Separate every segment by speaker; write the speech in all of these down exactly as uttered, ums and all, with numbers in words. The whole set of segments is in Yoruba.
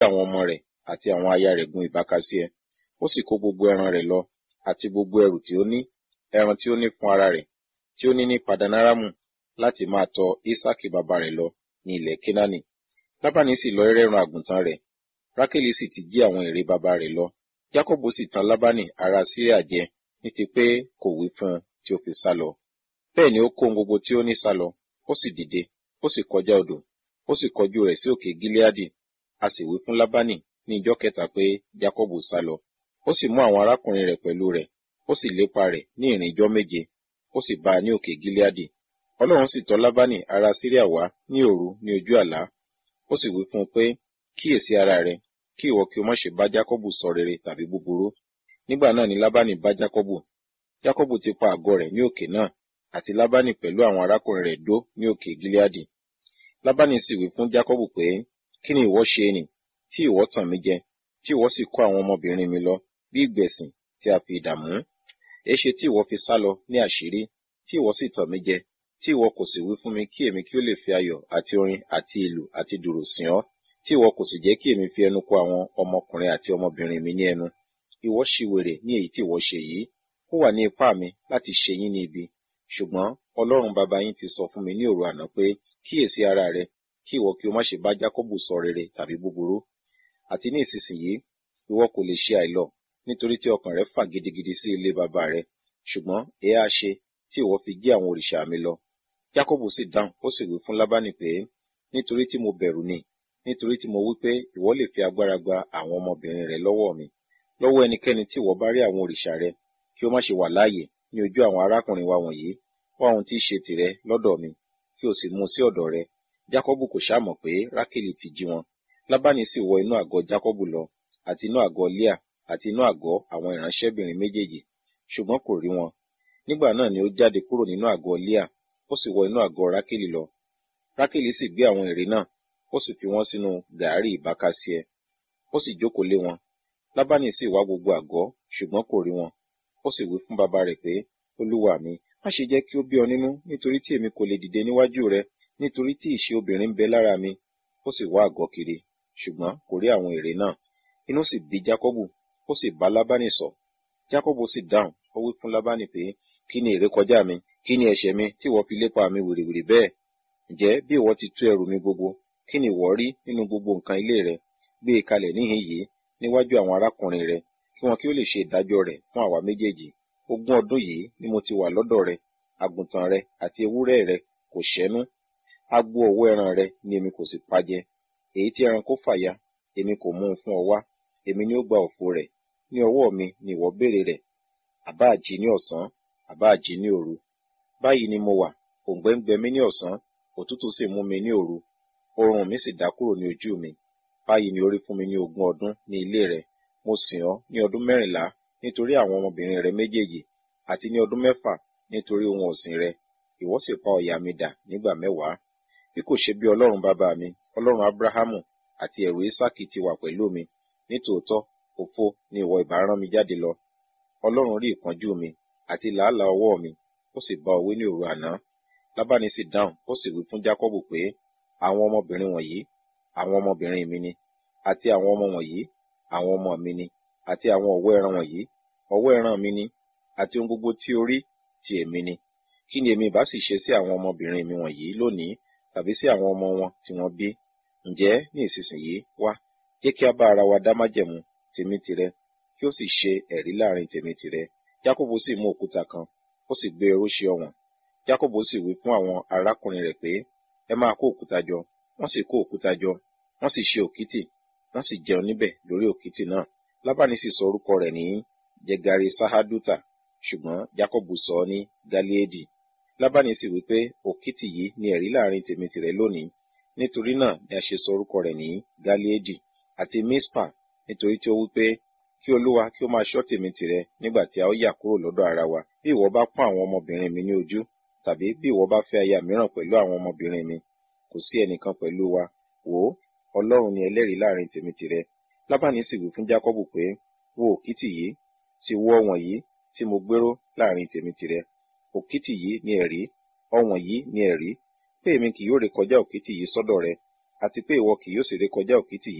Speaker 1: àwọn ọmọ rẹ̀ àti àwọn aya rẹ̀ gun ìbákasíẹ. Ó sì kó gbogbo ẹran rẹ̀ lọ, àti gbogbo ẹrù tí ó ní, ẹran tí ó ní fún ara rẹ̀, tí ó ní ní Padanaramu, láti máa tọ Isaaki bàbá rẹ̀ lọ ní ilẹ̀ Kénáánì. Lábánì sì lọ rẹ́run àgùntàn rẹ̀, Rákélì sì ti jí àwọn ère bàbá rẹ̀ lọ. Jákọ́bù sì tan Lábánì ará Síríà jẹ, ní ti pé kò wí fún un tí ó fi sálọ. Bẹ́ẹ̀ ni ó kó ohun gbogbo tí ó ní sálọ, ó sì dìde, ó sì kọjá odò, ó sì kọjú rẹ̀ sí òkè Gileadi. A sì wí fún Lábánì ní ijọ́ kẹta pé Jákọ́bù sálọ. Ó sì mú àwọn arákùnrin rẹ̀ pẹ̀lú rẹ̀, ó sì lépa rẹ̀ ní ìrìn ijọ́ méje, ó sì bá a ní òkè Gileadi. Ọlọ́run sì tọ̀ Lábánì ará Síríà wá ní òru ní ojú àlá. Ó sì wí fún un pé, kíyèsí ara rẹ, kí ìwọ kí o má ṣe bá Jákọ́bù sọ rere tàbí búburú. Nígbà náà ni Lábánì bá Jákọ́bù. Jákọ́bù ti pa àgọ́ rẹ̀ ní òkè náà, àti Lábánì pẹ̀lú àwọn arákùnrin rẹ̀ dó ní òkè Gileadi. Lábánì sì wí fún Jákọ́bù pé, kí ni ìwọ ṣe nì, tí ìwọ tàn mí jẹ, tí ìwọ sì kó àwọn ọmọbìnrin mi lọ bí ìgbẹ̀sìn tí a fi idà mú? Èéṣe tí ìwọ fi sálọ ní àṣírí, tí ìwọ sì tàn mí jẹ, tí ìwọ kò sì wí fún mi kí èmi kí ó lè fi ayọ̀ àti orin àti ìlù àti dùrù sìn ọ́, tí ìwọ kò sì jẹ́ kí èmi fi ẹnu kò àwọn ọmọkùnrin àti ọmọbìnrin mi ní ẹnu? Ìwọ ṣìwèrè ní èyí tí ìwọ ṣe yìí. Ó wà ní ipá mi láti ṣe yín ní ibi, ṣùgbọ́n Ọlọ́run bàbá yín ti sọ fún mi ní òru àná pé, kíyèsí ara rẹ, kí ìwọ kí o má ṣe bá Jákọ́bù sọ rere tàbí búburú. Àti ní ìsinsìnyí, ìwọ kò lè ṣe àìlọ, nítorí tí ọkàn rẹ fà gidigidi sí ilé bàbá rẹ. Ṣùgbọ́n èé ha ṣe tí ìwọ fi jí àwọn òrìṣà mi lọ? Jákọ́bù sì dáhùn, ó sì wí fún Lábánì pé, nítorí tí mo bẹ̀rù ni, nítorí tí mo wí pé ìwọ lè fi agbára gba àwọn ọmọbìnrin rẹ lọ́wọ́ mi, lọ́wọ́ ẹnikẹ́ni tí ìwọ bá rí àwọn òrìṣà rẹ, kí ó má ṣe wà láàyè ní ojú àwọn arákùnrin wa wọ̀nyí. Wá ohun tí í ṣe tìrẹ lọ́dọ̀ mi, kí o sì mú sí ọ̀dọ̀ rẹ. Jákọ́bù kò ṣá mọ̀ pé Rákélì ti jí wọn. Lábánì sì wọ inú àgọ́ Jákọ́bù lọ, àti inú àgọ́ Líà, àti inú àgọ́ àwọn ìránṣẹ́bìnrin méjèèjì, ṣùgbọ́n kò rí wọn. Nígbà náà ni ó jáde kúrò nínú àgọ́ Líà, ó sì wọ inú àgọ́ Rákélì lọ. Rákélì sì gbé àwọn ère náà, ó sì fi wọ́n sínú gàárì ìbákasíẹ, ó sì jókòó lé wọn. Lábánì sì wá gbogbo àgọ́, ṣùgbọ́n kò rí wọn. Ó sì wí fún bàbá rẹ̀ pé, olúwa mi, má ṣe jẹ́ kí ó bí ọ nínú, nítorí tí èmi kò lè dìde níwájú rẹ, nítorí tí ìṣe obìnrin ń bẹ lára mi. Ó sì wá àgọ́ kiri, ṣùgbọ́n kò rí àwọn ère náà. Inú sì bí Jákọ́bù, ó sì bá Lábánì sọ̀. Jákọ́bù sì dáhùn, ó wí fún Lábánì pé, kí ni ìrékọjá mi, kí ni ẹ̀ṣẹ̀ mi tí ìwọ fi lépa mi wìrìwìrì bẹ́ẹ̀? Ǹjẹ́ bí ìwọ ti tú ẹrù mi gbogbo, kí ni ìwọ rí nínú gbogbo nǹkan ilé rẹ? Gbé e kalẹ̀ níhìn yìí níwájú àwọn arákùnrin rẹ, kí wọn kí ó lè ṣe ìdájọ́ rẹ̀ fún àwa méjèèjì. Ogún ọdún yìí ni mo ti wà lọ́dọ̀ rẹ, àgùntàn rẹ àti ewúrẹ́ rẹ kò ṣẹ́nú, agbo ọ̀wọ́ ẹran rẹ ni èmi kò sì pajẹ. Èyí tí ẹranko fàya, èmi kò mú un fún ọ wá, èmi ni ó gba òfò rẹ̀, ní ọwọ́ mi ni ìwọ béèrè rẹ̀. Àbá jí ní ọ̀sán, àbá jí ní òru. Báyìí ni mo wà, òǹgbẹ ń gbẹ mí ní ọ̀sán, òtútù sì mú mi ní òru, oorun mi sì dá kúrò ní ojú mi. Báyìí ni ó rí fún mi ní ogún ọdún ní ilé rẹ. Mo sìn ọ́ ní ọdún mẹ́rìnlá nítorí àwọn ọmọbìnrin rẹ méjèèjì, àti ní ọdún mẹ́fà nítorí ohun ọ̀sìn rẹ. Ìwọ sì pa ọ̀yà mi dà nígbà mẹ́wàá. Bí kò ṣe bí Ọlọ́run bàbá mi, Ọlọ́run Ábúráhámù àti ẹ̀rù Ísákì ti wà pẹ̀lú mi, nítòótọ́ òfo ni ìwọ ìbá rán mi jáde lọ. Ọlọ́run rí ìpọ́njú mi àti làálàá ọwọ́ mi, ó sì bá ọ wí ní òru àná. Lábánì sì dáhùn, ó sì wí fún Jákọ́bù pé, àwọn ọmọbìnrin wọ̀nyí, àwọn ọmọbìnrin mi ni, àti àwọn ọmọ wọ̀nyí, àwọn ọmọ mi ni, àti àwọn ọ̀wọ́ ẹran wọ̀nyí, ọ̀wọ́ ẹran mi ni, àti ohun gbogbo tí o rí ti èmi ni. Kí ni èmi bá sì ṣe sí àwọn ọmọbìnrin mi wọ̀nyí lónìí, tàbí sí àwọn ọmọ wọn tí wọ́n bí? Ǹjẹ́ ní ìsinsìnyí wá, jẹ́ kí a bá ara wa dá májẹ̀mú tèmi tìrẹ, kí ó sì ṣe ẹ̀rí láàrin tèmi tìrẹ. Jákọ́bù sì mú òkúta kan, ó sì gbé oró ṣe ọ̀wọ̀n. Jákọ́bù sì wí fún àwọn arákùnrin rẹ̀ pé, ẹ máa kó òkúta jọ. Wọ́n sì kó òkúta jọ, wọ́n sì ṣe òkìtì, wọ́n sì jẹun níbẹ̀ lórí òkìtì náà. Lábánì sì sọ orúkọ rẹ̀ ní Jegari Sahaduta, ṣùgbọ́n Jákọ́bù sọ ọ́ ní Galeedi. Lábánì sì wí pé, òkìtì yìí ni ẹ̀rí láàrin tèmi tìrẹ lónìí. Nítorí náà ni a ṣe sọ orúkọ rẹ̀ ní Galeedi. Àti Mispa, nítorí tí ó wí pé, kí Olúwa kí ó máa ṣọ́ tèmi tìrẹ nígbà tí a ó yà kúrò lọ́dọ̀ ara wa. Bí ìwọ bá pọ́n àwọn ọmọbìnrin mi ní ojú, tàbí bí ìwọ bá fẹ́ aya mìíràn pẹ̀lú àwọn ọmọbìnrin mi, kò sí ẹnìkan pẹ̀lú wa. Wò ó, Ọlọ́run ni ẹlẹ́rìí láàrin tèmi tìrẹ. Lábánì sì wí fún Jákọ́bù pé, wo òkìtì yìí, sì wo ọ̀wọ̀n yìí tí mo gbéró láàrin tèmi tìrẹ. Òkìtì yìí ni ẹ̀rí, ọ̀wọ̀n yìí ni ẹ̀rí, pé èmi kì yóò rékọjá òkìtì yìí sọ́dọ̀ rẹ, àti pé ìwọ kì yóò sì rékọjá òkìtì yìí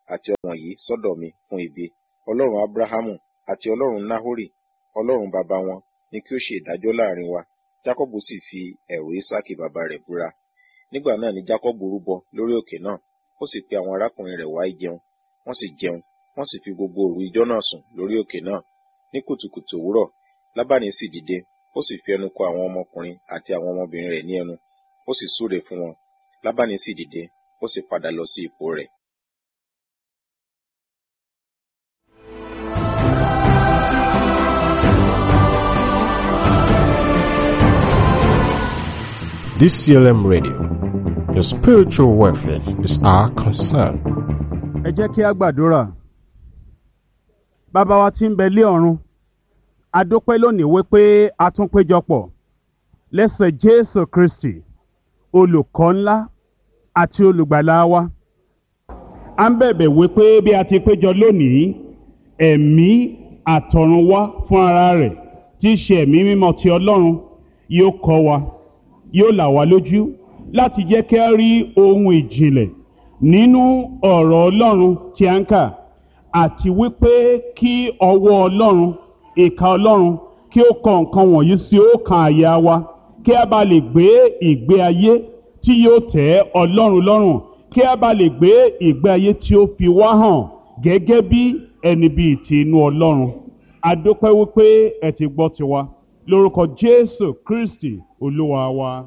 Speaker 1: àti ọmọ yìí sọ́dọ̀ mi fún ibi. Ọlọ́run Abrahamu àti Ọlọ́run Nahori, Ọlọ́run bàbá wọn, ni kí ó ṣe ìdájọ́ láàrin wa. Jákọ́bù sì fi ẹ̀rù Ísákì bàbá rẹ̀ búra. Nígbà náà ni Jákọ́bù rúbọ lórí òkè náà, ó sì pe àwọn arákùnrin rẹ̀ wá jẹun. Wọ́n sì jẹun, wọ́n sì fi gbogbo òru ijọ́ náà sùn lórí òkè náà. Ní kùtùkùtù òwúrọ̀, Lábánì sì dìde, ó sì fi ẹnu kò àwọn ọmọkùnrin àti àwọn ọmọbìnrin rẹ̀ ní ẹnu, ó sì súre fún wọn. Lábánì sì dìde, ó sì padà lọ sí ipò rẹ̀.
Speaker 2: D C L M Radio, your spiritual welfare is our concern.
Speaker 3: Ẹ jẹ́ kí a gbàdúrà. Bàbá wa tí ń bẹ lé ọ̀run, a dúpẹ́ lónìí wípé a tún péjọpọ̀ lẹ́sẹ̀ Jésù Kristi, olùkọ́ ńlá àti olùgbàlà wa. À ń bẹ̀bẹ̀ wípé bí a ti péjọ lónìí, ẹ̀mí àtọ̀run wá fún ara rẹ̀ tí í ṣe ẹ̀mí mímọ́ ti Ọlọ́run yóò kọ́ wa, yóò là wá lójú láti jẹ́ kí a rí ohun ìjìnlẹ̀ nínú ọ̀rọ̀ Ọlọ́run tí a ń kà, àti wípé kí ọwọ́ Ọlọ́run, ìka Ọlọ́run, kí ó kọ nǹkan wọ̀nyí sí ọkàn àyà wa, kí a bá lè gbé ìgbé ayé tí yóò tẹ́ Ọlọ́run lọ́rùn, kí a bá lè gbé ìgbé ayé tí ó fi wá hàn gẹ́gẹ́ bí ẹni bíi ti inú Ọlọ́run. A dúpẹ́ wípé ẹ ti gbọ́ tiwa lórúkọ Jésù Kristi Olúwa wa.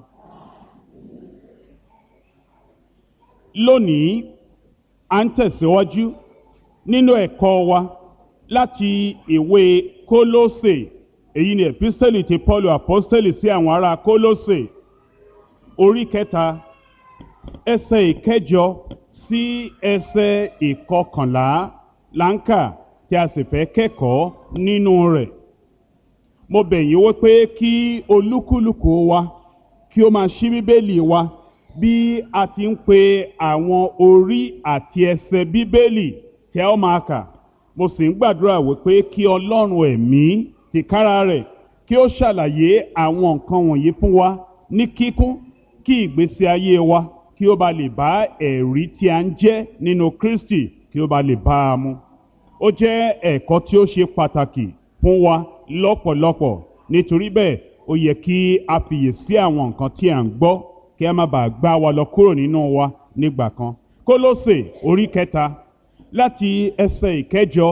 Speaker 3: Lónìí, à ń tẹ̀síwájú nínú ẹ̀kọ́ wa láti ìwé Kólósè. Èyí ni epistẹ́lì ti Pọ́ọ̀lù àpọ́stẹ́lì sí àwọn ará Kólósè, orí kẹta, ẹsẹ̀ ìkẹjọ sí ẹsẹ̀ ìkọkànlá láǹkà tí a sì fẹ́ kẹ́kọ̀ọ́ nínú rẹ̀. Mo bẹ̀ yín wípé kí olúkúlùkù wa kí ó máa ṣí Bíbélì wa bí a ti ń pe àwọn orí àti ẹsẹ̀ Bíbélì tí a ó máa kà. Mo sì ń gbàdúrà wípé kí Ọlọ́run ẹ̀mí tìkára rẹ̀ kí ó ṣàlàyé àwọn nǹkan wọ̀nyí fún wa ní kíkún, kí ìgbésí ayé wa kí ó bá lè bá ẹ̀rí tí a ń jẹ́ nínú Kristi kí ó bá lè bá a mu. Ó jẹ́ ẹ̀kọ́ tí ó ṣe pàtàkì fún wa lọ́pọ̀lọpọ̀. Nítorí bẹ́ẹ̀, ó yẹ kí a fiyè sí àwọn nǹkan tí à ń gbọ́ kí a má bàa gbá wa lọ kúrò nínú wa nígbà kan. Kólósè orí kẹta láti ẹsẹ̀ ìkẹjọ.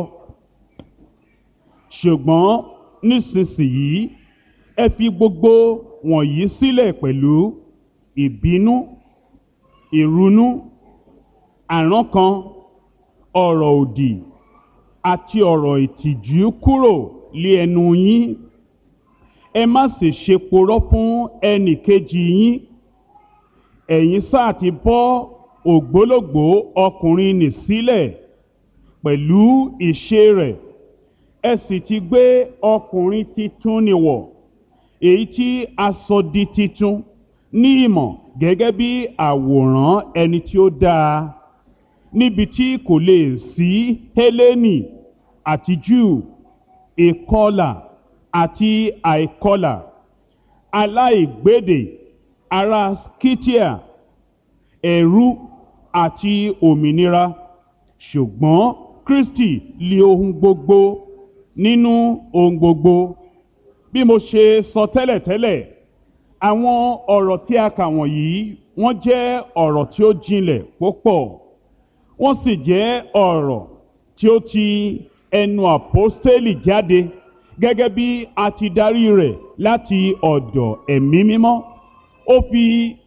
Speaker 3: Ṣùgbọ́n nísinsìnyí ẹ fi gbogbo wọ̀nyí sílẹ̀ pẹ̀lú ìbínú, ìrunú, àrankàn, ọ̀rọ̀ òdì àti ọ̀rọ̀ ìtìjú kúrò lé ẹnu yín. Ẹ má sì ṣe porọ́ fún ẹnì kejì yín. Ẹ̀yin sáà ti bọ́ ògbólógbòó ọkùnrin nì sílẹ̀ pẹ̀lú ìṣe rẹ̀, ẹ sì ti gbé ọkùnrin titun nì wọ̀, èyí tí a sọ di titun ní ìmọ̀ gẹ́gẹ́ bí àwòrán ẹni tí ó dáa, níbi tí kò lè sí Hélénì àti Júù, ìkọlà àti àìkọlà, aláìgbédè, ará Skítíà, ẹ̀rú àti òmìnira. Ṣùgbọ́n Kristi lé ohun gbogbo nínú ohun gbogbo. Bí mo ṣe sọ tẹ́lẹ̀tẹ́lẹ̀, àwọn ọ̀rọ̀ tí a kà wọ̀nyí wọ́n jẹ́ ọ̀rọ̀ tí ó jinlẹ̀ púpọ̀. Wọ́n sì jẹ́ ọ̀rọ̀ tí ó ti ẹnu àpọ́stélì jáde gẹ́gẹ́ bí a ti darí rẹ̀ láti ọ̀dọ̀ ẹ̀mí mímọ́. Ó fi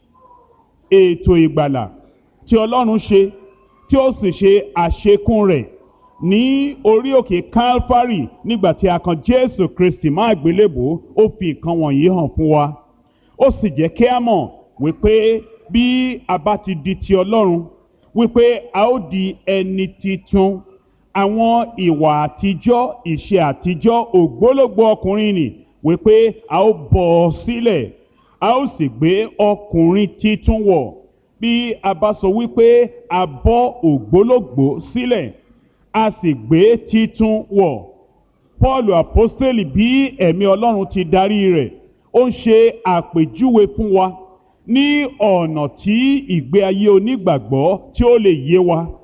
Speaker 3: ètò ìgbàlà tí Ọlọ́run ṣe tí ó sì ṣe àṣekún rẹ̀ ní orí òkè Kálfárì nígbà tí a kan Jésù Kristi mọ́ àgbélébùú. Ó fi nǹkan wọ̀nyí hàn fún wa. Ó sì jẹ́ kí a mọ̀ wípé bí a bá ti di ti Ọlọ́run, wípé a ó di ẹni titun. Àwọn ìwà àtijọ́, ìṣe àtijọ́, ògbólógbòó ọkùnrin nì, wípé a ó bọ́ ọ sílẹ̀, a ó sì gbé ọkùnrin titun wọ̀. Bí a bá sọ wípé a bọ́ ògbólógbòó sílẹ̀, a sì gbé titun wọ̀. Pọ́ọ̀lù àpọ́stélì, bí ẹ̀mí Ọlọ́run ti darí rẹ̀, ó ń ṣe àpèjúwe fún wa ní ọ̀nà tí ìgbé ayé onígbàgbọ́ tí ó lè yé wa.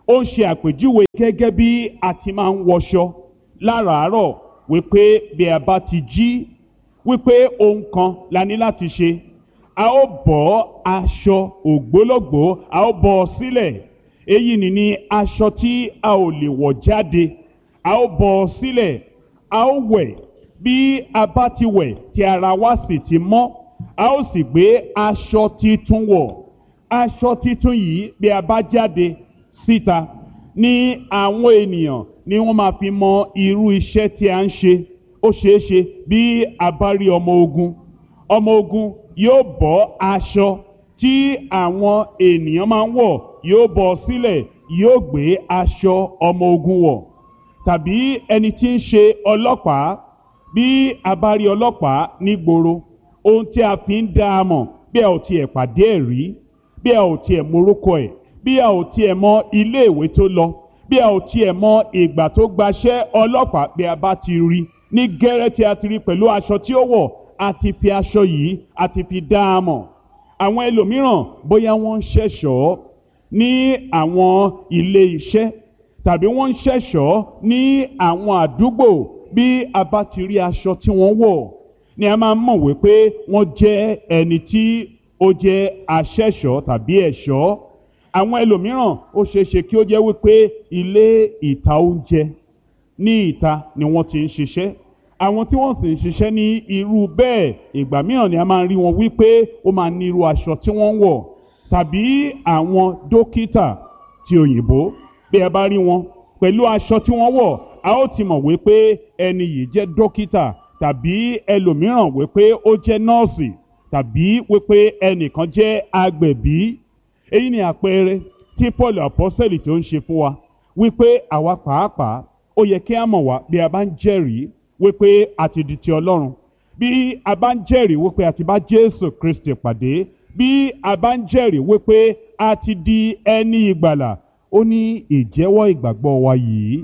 Speaker 3: ó ń ṣe àpèjúwe gẹ́gẹ́ bí a ti máa ń wọṣọ láràárọ̀ wípé bí a bá ti jí wípé ohun kan la ní láti ṣe, a ó bọ́ aṣọ ògbólógbòó, a ó bọ́ ọ sílẹ̀. Èyí ni ní aṣọ tí a ò lè wọ̀ jáde, a ó bọ́ ọ sílẹ̀, a ó wẹ̀. Bí a bá ti wẹ̀ tí ara wa sì ti mọ́, a ó sì gbé aṣọ titun wọ̀. Aṣọ titun yìí bí a bá jáde síta ní àwọn ènìyàn ni wọ́n máa fi mọ irú iṣẹ́ tí a ń ṣe. Ó ṣeé ṣe bí a bá rí ọmọ ogun, ọmọ ogun yóò bọ́ aṣọ tí àwọn ènìyàn máa ń wọ̀, yóò bọ́ sílẹ̀, yóò gbé aṣọ ọmọ ogun wọ̀. Tàbí ẹni tí ń ṣe ọlọ́pàá, bí a bá rí ọlọ́pàá nígboro, ohun tí a fi ń dá a mọ̀ bí a ò tiẹ̀ pàdé ẹ̀ rí, bí a ò tiẹ̀ morúkọ ẹ̀, bí a ò tiẹ̀ mọ ilé ìwé tó lọ, bí a ò tiẹ̀ mọ ìgbà tó gbaṣẹ́ ọlọ́pàá, bí a bá ti rí ní gẹ́rẹ́ tí a ti rí pẹ̀lú aṣọ tí ó wọ̀, a ti fi aṣọ yìí a ti fi dá a mọ̀. Àwọn ẹlòmíràn bóyá wọ́n ń ṣẹ̀ṣọ́ ní àwọn ilé iṣẹ́ tàbí wọ́n ń ṣẹ̀ṣọ́ ní àwọn àdúgbò, bí a bá ti rí aṣọ tí wọ́n wọ̀ ni a máa mọ̀ wípé wọ́n jẹ́ ẹni tí ó jẹ́ aṣẹ̀ṣọ́ tàbí ẹ̀ṣọ́. Àwọn ẹlòmíràn ó ṣeéṣe kí ó jẹ́ wípé ilé ìta oúnjẹ ní ìta ni wọ́n ti ń ṣiṣẹ́. Àwọn tí wọ́n sì ń ṣiṣẹ́ ní irú bẹ́ẹ̀, ìgbà mìíràn ni a máa ń rí wọn wípé ó máa ní irú aṣọ tí wọ́n ń wọ̀. Tàbí àwọn dókítà ti òyìnbó, bí a bá rí wọn pẹ̀lú aṣọ tí wọ́n wọ̀, a ó ti mọ̀ wípé ẹni yìí jẹ́ dókítà, tàbí ẹlòmíràn wípé ó jẹ́ nọ́ọ̀sì, tàbí wípé ẹnìkan jẹ́ agbẹ̀bí. Èyí ni àpẹẹrẹ tí Paul apọ́sítélì tó ń ṣe fún wa wípé àwa pàápàá ó yẹ kí a mọ̀ wá bí a bá ń jẹ́rìí wípé a ti di ti Ọlọ́run, bí a bá ń jẹ́rìí wípé a ti bá Jésù Kristi pàdé, bí a bá ń jẹ́rìí wípé a ti di ẹni ìgbàlà. Ó ní ìjẹ́wọ́ ìgbàgbọ́ wa yìí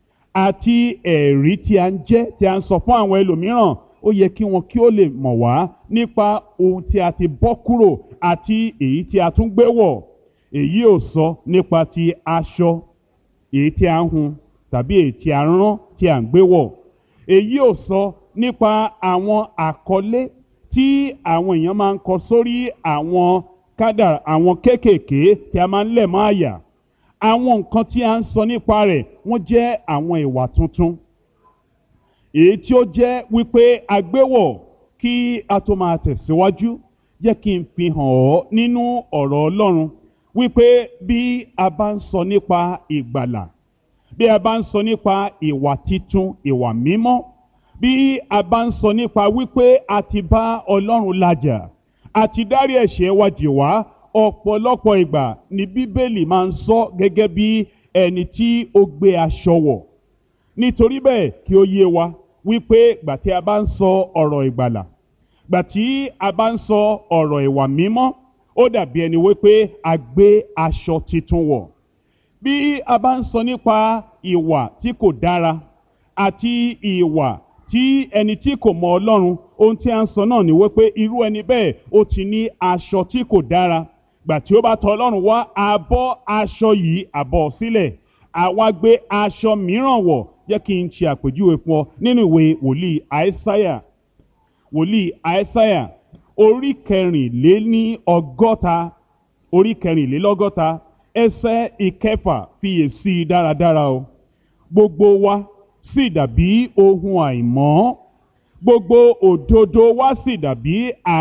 Speaker 3: àti ẹ̀rí tí a ń jẹ́ tí a ń sọ fún àwọn ẹlòmíràn, ó yẹ kí wọn kí ó lè mọ̀ wá nípa ohun tí a ti bọ́ kúrò àti èyí tí a tún gbé wọ̀. Èyí ò sọ nípa ti aṣọ èyí tí a ń hun tàbí èyí tí a ń rán tí a ń gbé wọ̀. Èyí ò sọ nípa àwọn àkọlé tí àwọn èèyàn máa ń kọ sórí àwọn kádàrá, àwọn kéékèèké tí a máa ń lẹ̀ mọ́ àyà. Àwọn nǹkan tí a ń sọ nípa rẹ̀ wọ́n jẹ́ àwọn ìwà tuntun, èyí tí ó jẹ́ wípé agbéwọ̀. Kí a tó máa tẹ̀síwájú, jẹ́ kí n fi hàn ọ́ nínú ọ̀rọ̀ Ọlọ́run wípé bí a bá ń sọ nípa ìgbàlà, bí a bá ń sọ nípa ìwà titun, ìwà mímọ́, bí a bá ń sọ nípa wípé a ti bá Ọlọ́run làjà, a ti dárí ẹ̀ṣẹ̀ wa jì wá, ọ̀pọ̀lọpọ̀ ìgbà ni Bíbélì máa ń sọ gẹ́gẹ́ bí ẹni tí ó gbé aṣọ wọ̀. Nítorí bẹ́ẹ̀ kí ó yé wa wípé gbà tí a bá ń sọ ọ̀rọ̀ ìgbàlà, gbà tí a bá ń sọ ọ̀rọ̀ ìwà mímọ́, ó dàbí ẹni wípé a gbé aṣọ titun wọ̀. Bí a bá ń sọ nípa ìwà tí kò dára àti ìwà tí ẹni tí kò mọ Ọlọ́run, ohun tí a ń sọ náà ni wípé irú ẹni bẹ́ẹ̀ ó ti ní aṣọ tí kò dára. Gbà tí ó bá tọ̀ Ọlọ́run wá, a bọ́ aṣọ yìí, a bọ́ sílẹ̀, àwa gbé aṣọ mìíràn wọ̀. Jẹ́ kí n ṣe àpèjúwe fún ọ nínú ìwé wòlíì Àìsáyà, wòlíì Àìsáyà orí kẹrìnléní ọgọ́ta, orí kẹrìnlélọ́gọ́ta, ẹsẹ̀ ìkẹfà, fiyèsí dáradára o. Gbogbo wa sì dàbí ohun àìmọ́, gbogbo òdodo wa sì dàbí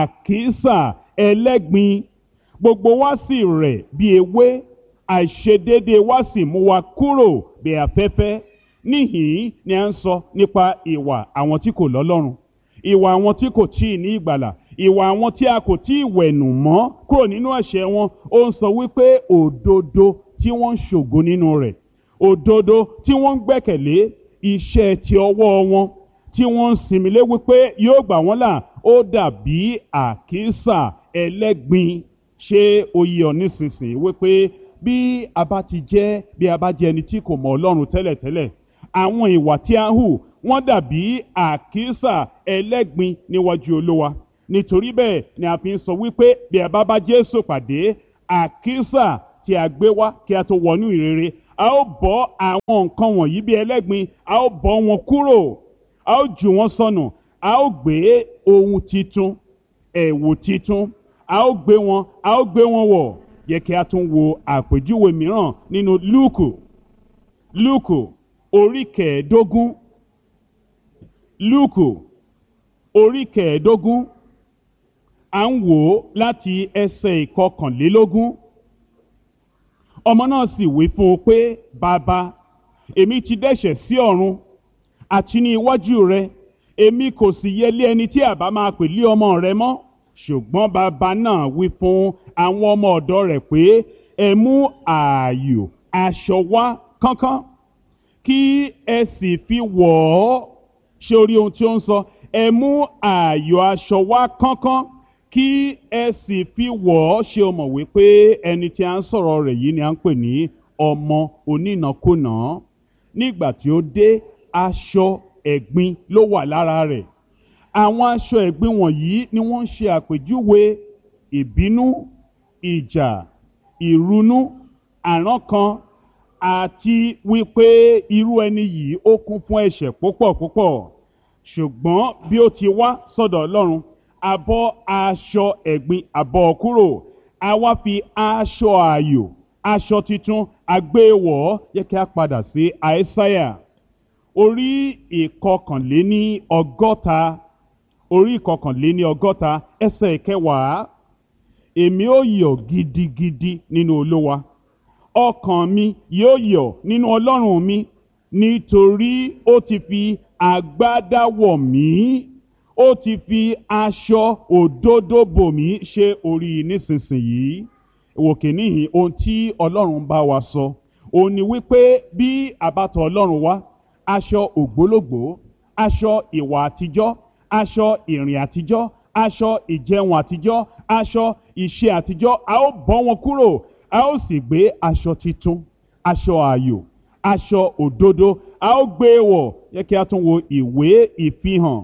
Speaker 3: àkísà ẹlẹ́gbin, gbogbo wa sì rẹ̀ bí ewé, àìṣedéédé wa sì mú wa kúrò bí afẹ́fẹ́. Níhìn ni a ń sọ nípa ìwà àwọn tí kò lọ́lọ́run, ìwà àwọn tí kò tíì ní ìgbàlà, ìwà àwọn tí a kò tíì wẹ̀nù mọ́ kúrò nínú ẹ̀ṣẹ̀ wọn. Ó ń sọ wípé òdodo tí wọ́n ń ṣògo nínú rẹ̀, òdodo tí wọ́n ń gbẹ́kẹ̀lé iṣẹ́ ti ọwọ́ wọn, tí wọ́n ń sinmi lé wípé yóò gbà wọ́n là, ó dàbí àkísà ẹlẹ́gbin. Ṣé ó yé ọ nísinsìnyí wípé bí a bá ti jẹ́, bí a bá jẹ́ ẹni tí kò mọ Ọlọ́run tẹ́lẹ̀tẹ́lẹ̀, àwọn ìwà tí a ń hù wọ́n dàbí àkísà ẹlẹ́gbin níwájú Olúwa. Nítorí bẹ́ẹ̀ ni a fi ń sọ wípé bí a bá bá Jésù pàdé, àkísà tí a gbé wá kí a tó wọnú ìrere, a ó bọ́ àwọn nǹkan wọ̀nyí bí ẹlẹ́gbin a ó bọ́ wọn kúrò a ó jù wọ́n sọnù a ó gbé ohun titun ẹ̀wù titun a ó gbé wọn a ó gbé wọn wọ̀. Yẹ kí a tún wo àpèjúwe mìíràn nínú Lúùkù Lúùkù orí kẹẹ̀ẹ́dógún Lúùkù orí kẹẹ̀ẹ́dógún à ń wò ó láti ẹsẹ̀ ìkọkànlélógún. Ọmọ náà sì wí fún un pé, bàbá, èmi ti dẹ́ṣẹ̀ sí ọ̀run àti ní iwájú rẹ, èmi kò sì yẹ lé ẹni tí àbá máa pè lé ọmọ rẹ mọ́. Ṣùgbọ́n bàbá náà wí fún àwọn ọmọ ọ̀dọ̀ rẹ̀ pé, ẹ mú ààyò aṣọ wá kánkán kí ẹ sì fi wọ̀ ọ́. Ṣé o rí ohun tí ó ń sọ? Ẹ mú ààyò aṣọ wá kánkán kí ẹ sì fi wọ̀ ọ́. Ṣé o mọ̀ wípé ẹni tí a ń sọ̀rọ̀ rẹ̀ yìí ni a ń pè ní ọmọ onínàkúnà? Nígbà tí ó dé, aṣọ ẹ̀gbin ló wà lára rẹ̀. Àwọn aṣọ ẹ̀gbin wọ̀nyí ni wọ́n ń ṣe àpèjúwe ìbínú, ìjà, ìrunú, àrankàn àti wípé irú ẹni yìí ó kún fún ẹ̀ṣẹ̀ púpọ̀ púpọ̀. Ṣùgbọ́n bí ó ti wá sọ́dọ̀ Ọlọ́run, a bọ́ aṣọ ẹ̀gbin a bọ́ kúrò, a wá fi aṣọ ààyò, aṣọ titun agbéwọ̀. Yẹ kí a padà sí Àìsáyà orí ìkọkànléní ọgọ́ta orí ìkọkànléní ọgọ́ta ẹsẹ̀ ìkẹwàá. Èmi ó yọ̀ gidigidi nínú Olúwa, ọkàn mi yóò yọ̀ nínú Ọlọ́run mi, nítorí ó ti fi agbádá wọ̀ mí, ó ti fi aṣọ òdodo bò mí. Ṣé orí nísinsìnyí ìwòkè níhìn ohun tí Ọlọ́run bá wa sọ òun ni wípé bí àbátọ̀ Ọlọ́run wá, aṣọ ògbólógbòó, aṣọ ìwà àtijọ́, aṣọ ìrìn àtijọ́, aṣọ ìjẹun àtijọ́, aṣọ ìṣe àtijọ́, a ó bọ́ wọn kúrò, a ó sì gbé aṣọ titun, aṣọ ààyò, aṣọ òdodo, a ó gbé wọ̀. Yẹ kí a tún wo ìwé ìfihàn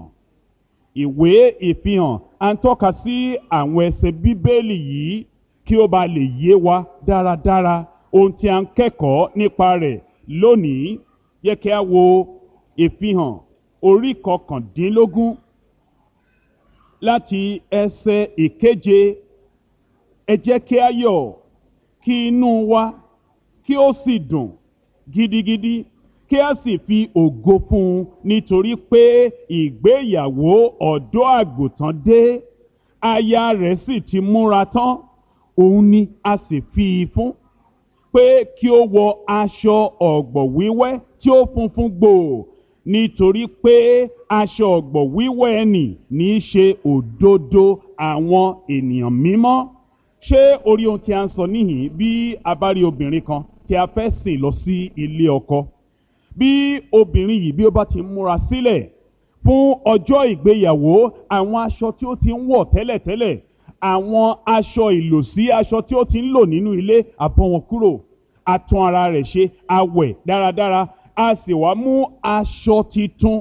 Speaker 3: ìwé ìfihàn à ń tọ́ka sí àwọn ẹsẹ̀ Bíbélì yìí kí ó ba lè yé wa dáradára ohun tí a ń kẹ́kọ̀ọ́ nípa rẹ̀ lónìí. Yẹ kí a wo ìfihàn orí kọkàndínlógún láti ẹsẹ̀ ìkeje. Ẹ jẹ́ kí a yọ̀ kí inú wa kí ó sì dùn gidigidi, kí a sì fi ògo fún un, nítorí pé ìgbéyàwó ọ̀dọ́ àgùntàn dé, aya rẹ̀ sì ti múra tán, òun ni a sì fi í fún pé kí ó wọ aṣọ ọ̀gbọ̀ wíwẹ́ tí ó funfun gbòò, nítorí pé aṣọ ọ̀gbọ̀ wíwẹ́ ẹni ní í ṣe òdodo àwọn ènìyàn mímọ́. Ṣé orí ohun tí a ń sọ níhìn bí a bá rí obìnrin kan tí a fẹ́ sìn lọ sí ilé ọkọ, bí obìnrin yìí bí ó bá ti múra sílẹ̀ fún ọjọ́ ìgbéyàwó, àwọn aṣọ tí ó ti ń wọ̀ tẹ́lẹ̀tẹ́lẹ̀, àwọn aṣọ ìlòsí, aṣọ tí ó ti ń lò nínú ilé, a bọ́ wọn kúrò, a tún ara rẹ̀ ṣe, a wẹ̀ dáradára, a sì wá mú aṣọ titun.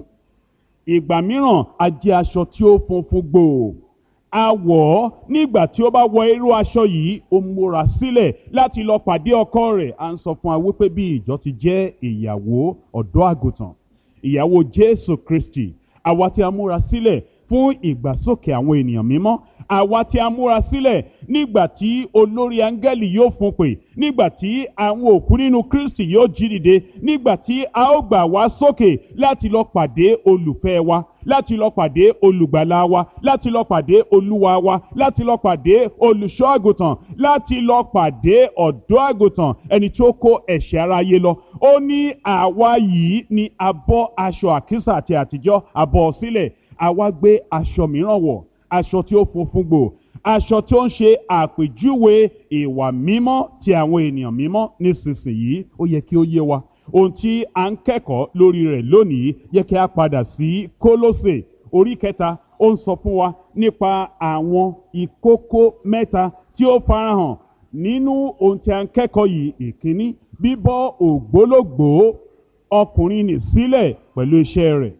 Speaker 3: Ìgbà mìíràn a jẹ́ aṣọ tí ó funfun gbòò, a wọ̀ ọ́. Nígbà tí ó bá wọ irú aṣọ yìí, ó múra sílẹ̀ láti lọ pàdé ọkọ rẹ̀. À ń sọ fún wa wípé bí ìjọ ti jẹ́ ìyàwó ọ̀dọ́ àgùntàn, ìyàwó Jésù Kristi, àwa tí a múra sílẹ̀ fún ìgbàsókè àwọn ènìyàn mímọ́, àwa tí a múra sílẹ̀ nígbà tí olórí áńgẹ́lì yóò fún pè, nígbà tí àwọn òkú nínú Kristi yóò jí dìde, nígbà tí a ó gbà wá sókè láti lọ pàdé olùfẹ́ wa, láti lọ pàdé olùgbàlà wa, láti lọ pàdé olúwa wa, láti lọ pàdé olùṣọ́ àgùntàn, láti lọ pàdé ọ̀dọ́ àgùntàn, ẹni tí ó kó ẹ̀ṣẹ̀ aráyé lọ. Ó ní àwa yìí ni a bọ́ aṣọ àkísà àti àtijọ́, a bọ́ sílẹ̀, àwa gbé aṣọ mìíràn wọ̀, aṣọ tí ó funfun gbòò, aṣọ tí ó ń ṣe àpèjúwe ìwà mímọ́ ti àwọn ènìyàn mímọ́. Nísinsìnyí ó yẹ kí ó yé wa ohun tí a ń kẹ́kọ̀ọ́ lórí rẹ̀ lónìí. Yẹ kí a padà sí Kólósè orí kẹta. Ó ń sọ fún wa nípa àwọn ìkókó mẹ́ta tí ó farahàn nínú ohun tí a ń kẹ́kọ̀ọ́ yìí. Ìkíní, bíbọ́ ògbólógbòó ọkùnrin nì sílẹ̀ pẹ̀lú iṣẹ́ rẹ̀.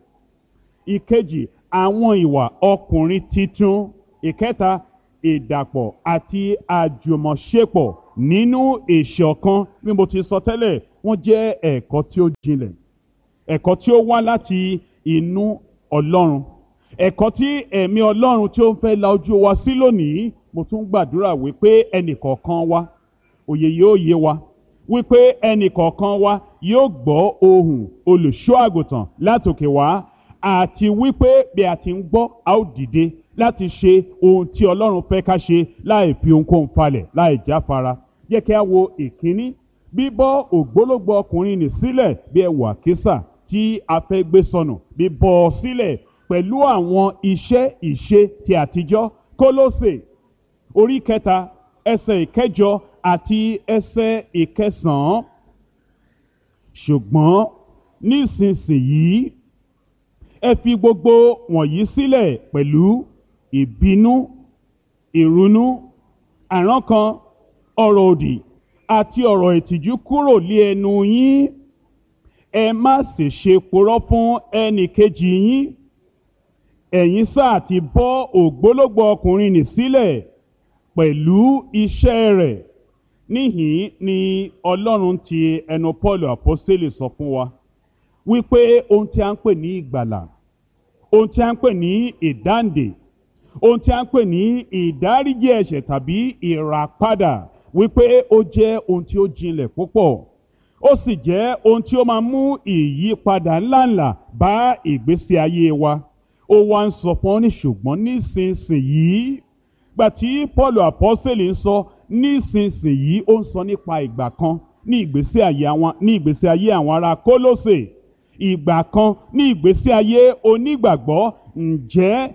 Speaker 3: Ìkejì, àwọn ìwà ọkùnrin titun. Ìkẹta, ìdàpọ̀ àti àjùmọ̀ṣepọ̀ nínú ìṣọ̀kan. Bí mo ti sọ tẹ́lẹ̀ wọ́n jẹ́ ẹ̀kọ́ tí ó jinlẹ̀, ẹ̀kọ́ tí ó wá láti inú Ọlọ́run, ẹ̀kọ́ tí ẹ̀mí Ọlọ́run tí ó ń fẹ́ la ojú wa sí lónìí. Mo tún gbàdúrà wípé ẹnìkọ̀ọ̀kan wa òye yóò yé wa, wípé ẹnìkọ̀ọ̀kan wa yóò gbọ́ ohùn olùṣọ́ àgùntàn látòkè wá, àti wípé bí a ti ń gbọ́ a ó dìde láti ṣe ohun tí Ọlọ́run fẹ́ ká ṣe láì fi ohunkóhun falẹ̀, láì jáfara. Jẹ́ kí a wo ìkíní, bíbọ́ ògbólógbò ọkùnrin nì sílẹ̀ bí ẹ̀wù àkísà tí a fẹ́ gbé sọnù, bíbọ́ ọ sílẹ̀ pẹ̀lú àwọn iṣẹ́ ìṣe ti àtijọ́. Kólósè orí kẹta ẹsẹ̀ ìkẹjọ àti ẹsẹ̀ ìkẹsàn-án. Ṣùgbọ́n nísinsìnyí ẹ fi gbogbo wọ̀nyí sílẹ̀ pẹ̀lú ìbínú, ìrunú, àrankàn, ọ̀rọ̀ òdì àti ọ̀rọ̀ ìtìjú kúrò lé ẹnu yín. Ẹ má sì ṣe purọ́ fún ẹnì kejì yín. Ẹ̀yin sáà ti bọ́ ògbólógbò ọkùnrin nì sílẹ̀ pẹ̀lú iṣẹ́ rẹ̀. Níhìn ni Ọlọ́run ti ẹnu Pọ́ọ̀lù àpọ́stélì sọ fún wa wípé ohun tí a ń pè ní ìgbàlà, ohun tí a ń pè ní ìdáǹdè, ohun tí a ń pè ní ìdáríjì ẹ̀ṣẹ̀ tàbí ìràpadà, wípé ó jẹ́ ohun tí ó jinlẹ̀ púpọ̀. Ó sì jẹ́ ohun tí ó máa mú ìyípadà ńláńlá bá ìgbésí ayé wa. Ó wá ń sọ fún ọ ní ṣùgbọ́n nísinsìnyí. Gbà tí Pọ́ọ̀lù àpọ́stélì ń sọ nísinsìnyí, ó ń sọ nípa ìgbà kan ní ìgbésí ayé àwọn ní ìgbésí ayé àwọn ará Kólósè, ìgbà kan ní ìgbésí ayé onígbàgbọ́. Ǹjẹ́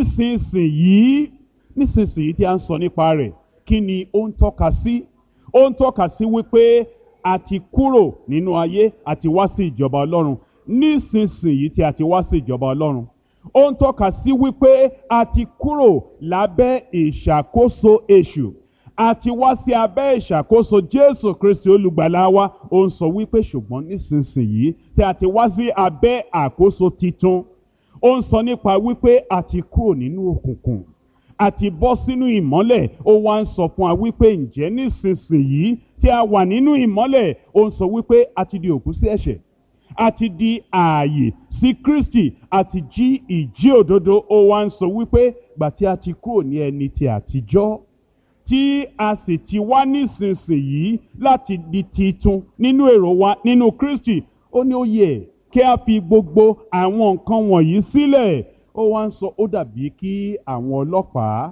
Speaker 3: nísinsìnyí nísinsìnyí tí a ń sọ nípa rẹ̀, kí ni ó ń tọ́ka sí? Ó ń tọ́ka sí wípé a ti kúrò nínú ayé, a ti wá sí ìjọba Ọlọ́run. Nísinsìnyí tí a ti wá sí ìjọba Ọlọ́run, ó ń tọ́ka sí wípé a ti kúrò lábẹ́ ìṣàkóso èṣù, a ti wá sí abẹ́ ìṣàkóso Jésù Kristi olùgbàlà wa. Ó ń sọ wípé ṣùgbọ́n nísinsìnyí tí a ti wá sí abẹ́ àkóso titun, ó ń sọ nípa wípé a ti kúrò nínú òkùnkùn, a ti bọ́ sínú ìmọ́lẹ̀. Ó wá ń sọ fún wa wípé ǹjẹ́ nísinsìnyí tí a wà nínú ìmọ́lẹ̀, ó ń sọ wípé a ti di òkú sí ẹ̀ṣẹ̀, a ti di ààyè sí Kristi, a ti jí ìjí òdodo. Ó wá ń sọ wípé gbà tí a ti kúrò ní ẹni ti àtijọ́, tí a sì ti wá nísinsìnyí láti di titun nínú èrò wa nínú Kristi, ó ní ó yẹ kí a fi gbogbo àwọn nǹkan wọ̀nyí sílẹ̀. Ó wá ń sọ, ó dàbí kí àwọn ọlọ́pàá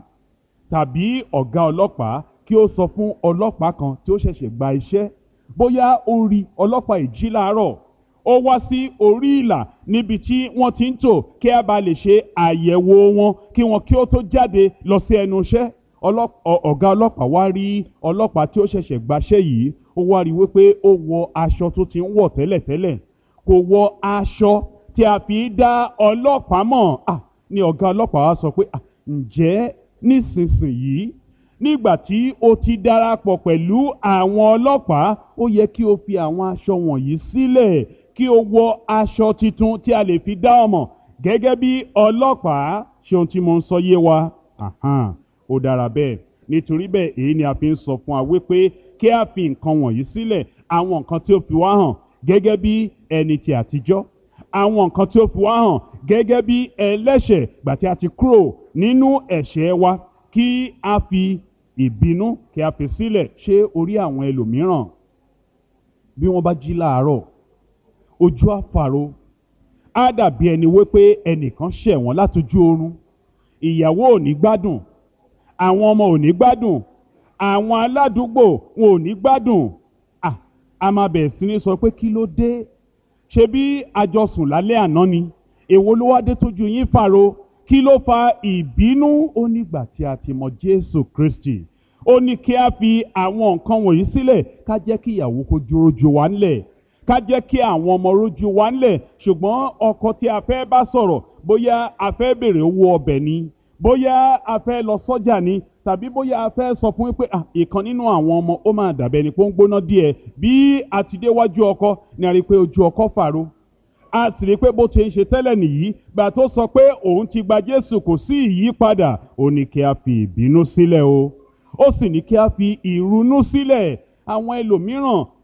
Speaker 3: tàbí ọ̀gá ọlọ́pàá kí ó sọ fún ọlọ́pàá kan tí ó ṣẹ̀ṣẹ̀ gba iṣẹ́, bóyá ó rí ọlọ́pàá ìjí láàárọ̀, ó wá sí orí ìlà níbi tí wọ́n ti ń tò kí a bá lè ṣe àyẹ̀wò wọn kí wọn kí ó tó jáde lọ sí ẹnu iṣẹ́. Ọ̀gá ọlọ́pàá wá rí ọlọ́pàá tí ó ṣẹ̀ṣẹ̀ gbaṣẹ́ yìí, ó wá rí wípé ó wọ aṣọ tó ti ń wọ̀ tẹ́lẹ̀tẹ́lẹ̀, kò wọ aṣọ tí a fi dá ọlọ́pàá mọ̀. Ah, ni ọ̀gá ọlọ́pàá wá sọ pé ah, ǹjẹ́ nísinsìnyí nígbà tí o ti darapọ̀ pẹ̀lú àwọn ọlọ́pàá, ó yẹ kí o fi àwọn aṣọ wọ̀nyí sílẹ̀ kí o wọ aṣọ titun tí a lè fi dá ọ mọ̀ gẹ́gẹ́ bí ọlọ́pàá. Ṣé ohun tí mo ń sọ yé wa? Àhán, ó dára bẹ́ẹ̀. Nítorí bẹ́ẹ̀ èyí ni a fi ń sọ fún wa wípé kí a fi nǹkan wọ̀nyí sílẹ̀, àwọn nǹkan tí ó fi wá hàn gẹ́gẹ́ bí ẹni ti àtijọ́, àwọn nǹkan tí ó fi wá hàn gẹ́gẹ́ bí ẹlẹ́ṣẹ̀ gbà tí a ti kúrò nínú ẹ̀ṣẹ̀ wa, kí a fi ìbínú kí a fi sílẹ̀. Ṣé orí àwọn ẹlòmíràn bí wọ́n bá jí láàárọ̀, ojú àfàrò, á dàbí ẹni wípé ẹnìkan ṣẹ̀ wọ́n látojú oorun. Ìyàwó ò ní gbádùn, àwọn ọmọ ò ní gbádùn, àwọn aládùúgbò wọn ò ní gbádùn. À, a máa bẹ̀rẹ̀ sí ní sọ pé kí ló dé? Ṣé bí àjọsùn lálẹ́ àná ni? Èwo ló wá dé tójú yín fàrò? Kí ló fa ìbínú? Ó nígbà tí a ti mọ Jésù Kristi, ó ní kí a fi àwọn nǹkan wọ̀nyí sílẹ̀, ká jẹ́ kí ìyàwó kó dúró ju wa ńlẹ̀, ká jẹ́ kí àwọn ọmọ rójú wa ńlẹ̀. Ṣùgbọ́n ọkọ tí a fẹ́ bá sọ̀rọ̀, bóyá a fẹ́ bèrè owó ọbẹ̀ ni, bóyá a fẹ́ lọ sọ́jà ni, tàbí bóyá a fẹ́ sọ fún pé ìkan nínú àwọn ọmọ ó máa dàbẹ́ ni pé ó ń gbóná díẹ̀. Bí a ti déwájú ọkọ ni a rí pé ojú ọkọ fàrò, a sì rí pé bó ti ń ṣe tẹ́lẹ̀ nìyí. Gbà tó sọ pé òun ti gba Jésù, kò sí ìyípadà. Ó ní kí a fi ìbínú sílẹ̀ o, ó sì ní kí a fi ìrunú sílẹ̀. Àwọn ẹlòmíràn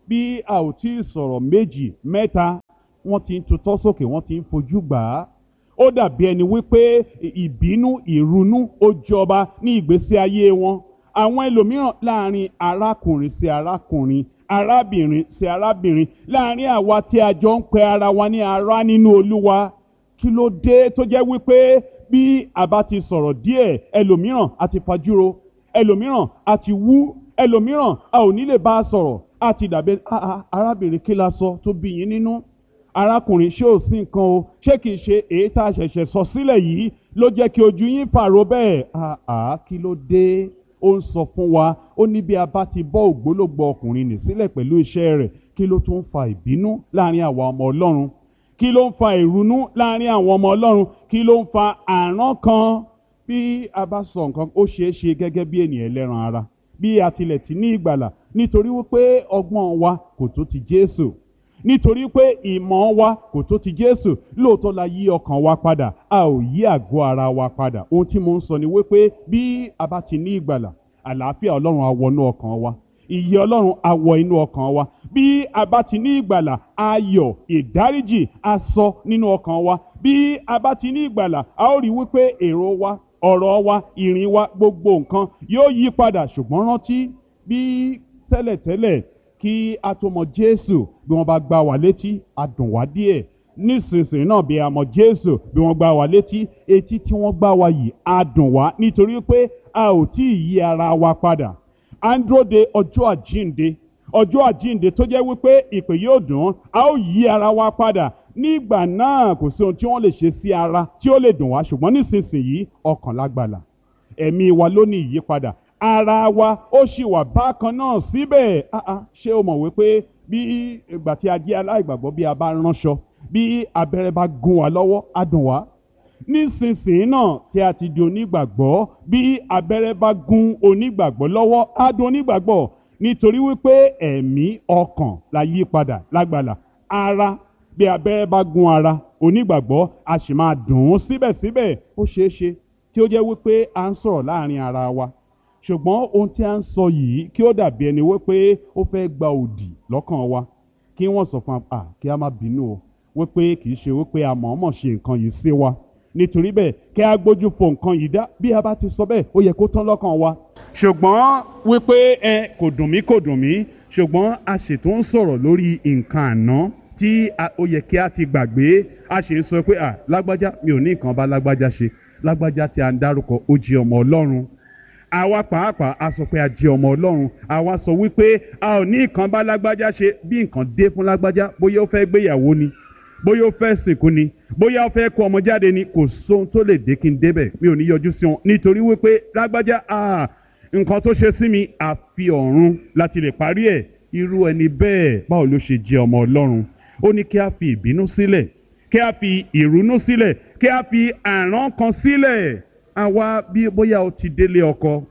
Speaker 3: bí a ò tí ì sọ̀rọ̀ méjì mẹ́ta wọ́n ti ń tutọ́ sókè, wọ́n ti ń fojú gbà á. Ó dàbí ẹni wípé ìbínú ìrunú ó jọba ní ìgbésí ayé wọn. Àwọn ẹlòmíràn láàrin arákùnrin sí arákùnrin, arábìnrin sí arábìnrin, láàrin àwa tí a jọ ń pe ara wa ní ará nínú Olúwa. Kí ló dé tó jẹ́ wípé bí a bá ti sọ̀rọ̀ díẹ̀ ẹlòmíràn a ti fajúro, ẹlòmíràn a ti wú, ẹlòmíràn a ò ní lè bá a sọ̀rọ̀, a ti dàbí arábìnrin kí la sọ tó bí yín nínú, arákùnrin ṣé ò sí nǹkan o, ṣé kìí ṣe èyí tá a ṣẹ̀ṣẹ̀ sọ sílẹ̀ yìí ló jẹ́ kí ojú yín fàrọ bẹ́ẹ̀. Àá kí ló dé? Ó ń sọ fún wa, ó ní bí a bá ti bọ́ ògbólógbòó ọkùnrin nì sílẹ̀ pẹ̀lú iṣẹ́ rẹ̀, kí ló tún ń fa ìbínú láàrin àwa ọmọ Ọlọ́run? Kí ló ń fa ìrunú láàrin àwọn ọmọ Ọlọ́run? Kí ló ń fa àrán kan? Bí a bá sọ nǹkan ó ṣeé ṣe gẹ́gẹ́ bí ènìyàn ẹlẹ́ran ara, bí a tilẹ̀ ti ní ìgbàlà, nítorí wípé ọgbọ́n wa kò tó ti Jésù, nítorí pé ìmọ̀ wa kò tó ti Jésù. Lóòótọ́ la yí ọkàn wa padà, a ò yí àgọ́ ara wa padà. Ohun tí mo ń sọ ni wípé bí a bá ti ní ìgbàlà, àlàáfíà Ọlọ́run á wọnú ọkàn wa, ìyè Ọlọ́run á wọ inú ọkàn wa. Bí a bá ti ní ìgbàlà, ayọ̀ ìdáríjì á sọ nínú ọkàn wa. Bí a bá ti ní ìgbàlà, a ó rí wípé èrò wa, ọ̀rọ̀ wa, ìrìn wa, gbogbo nǹkan yóò yí padà. Ṣùgbọ́n rántí bí tẹ́lẹ̀tẹ́lẹ̀ kí a tó mọ Jésù, bí wọ́n bá gbá wa létí a dùn wá díẹ̀. Nísinsìnyí náà bí a mọ Jésù, bí wọ́n gbá wa létí, etí tí wọ́n gbá wa yìí a dùn wá, nítorí pé a ò tí ì yí ara wa padà. À ń dúró de ọjọ́ àjíǹde, ọjọ́ àjíǹde tó jẹ́ wípé ìpè yóò dùn, a ó yí ara wa padà. Nígbà náà kò sí ohun tí wọ́n lè ṣe sí ara tí ó lè dùn wá. Ṣùgbọ́n nísinsìnyí ọkàn lágbàlà, ẹ̀mí wa ló ní ìyípadà, ara wa ó sì wà bákan náà síbẹ̀. Ṣé o mọ̀ wípé bí ìgbà tí a jẹ́ aláìgbàgbọ́, bí a bá ránṣọ, bí abẹ́rẹ́ bá gún wa lọ́wọ́ á dùn wá? Nísinsìnyí náà tí a ti di onígbàgbọ́, bí abẹ́rẹ́ bá gún onígbàgbọ́ lọ́wọ́ á dùn onígbàgbọ́, nítorí wípé ẹ̀mí ọkàn la yí padà lágbàlà. Ara, bí abẹ́rẹ́ bá gún ara onígbàgbọ́ a sì máa dùn ún síbẹ̀síbẹ̀. Ó ṣeé ṣe tí ó jẹ́ wípé à ń sọ̀rọ̀ láàrin ara wa, ṣùgbọ́n ohun tí a ń sọ yìí kí ó dàbí ẹni wípé ó fẹ́ gba òdì lọ́kàn wa, kí wọ́n sọ fún wa kí a má bínú o, wípé kì í ṣe wípé a mọ̀ọ́mọ̀ ṣe nǹkan yìí sí wa, nítorí bẹ́ẹ̀ kí a gbójú fo nǹkan yìí dá. Bí a bá ti sọ bẹ́ẹ̀ ó yẹ kó tán lọ́kàn wa. Ṣùgbọ́n wípé ẹ kò dùn mí kò dùn mí, ṣùgbọ́n a sì tún ń sọ̀rọ̀ lórí nǹkan àná tí ó yẹ kí a ti gbàgbé. A sì ń sọ pé à lágbájá, mi ò ní nǹkan bá lágbájá ṣe, lágbájá tí a ń dárúkọ ó jẹ́ ọmọ Ọlọ́run. Àwa pàápàá a sọ pé a jẹ́ ọmọ Ọlọ́run, àwa sọ wípé a ò ní nǹkan bá lágbájá ṣe. Bí nǹkan dé fún lágbájá, bóyá ó fẹ́ gbéyàwó ni, bóyá ó fẹ́ sìnkú ni, bóyá ó fẹ́ kó ọmọ jáde ni, kò sóhun tó lè dé kí n débẹ̀, mi ò ní yọjú sí wọn, nítorí wípé lágbájá ah nǹkan tó ṣe sí mi àfi ọ̀run láti lè parí ẹ̀. Irú ẹni bẹ́ẹ̀ báwo ló ṣe jẹ́ ọmọ Ọlọ́run? Ó ní kí a fi ìbínú sílẹ̀, kí a fi ìrunú sílẹ̀, kí a fi àrán kan sílẹ̀. Àwa bí bóyá o ti délé ọkọ,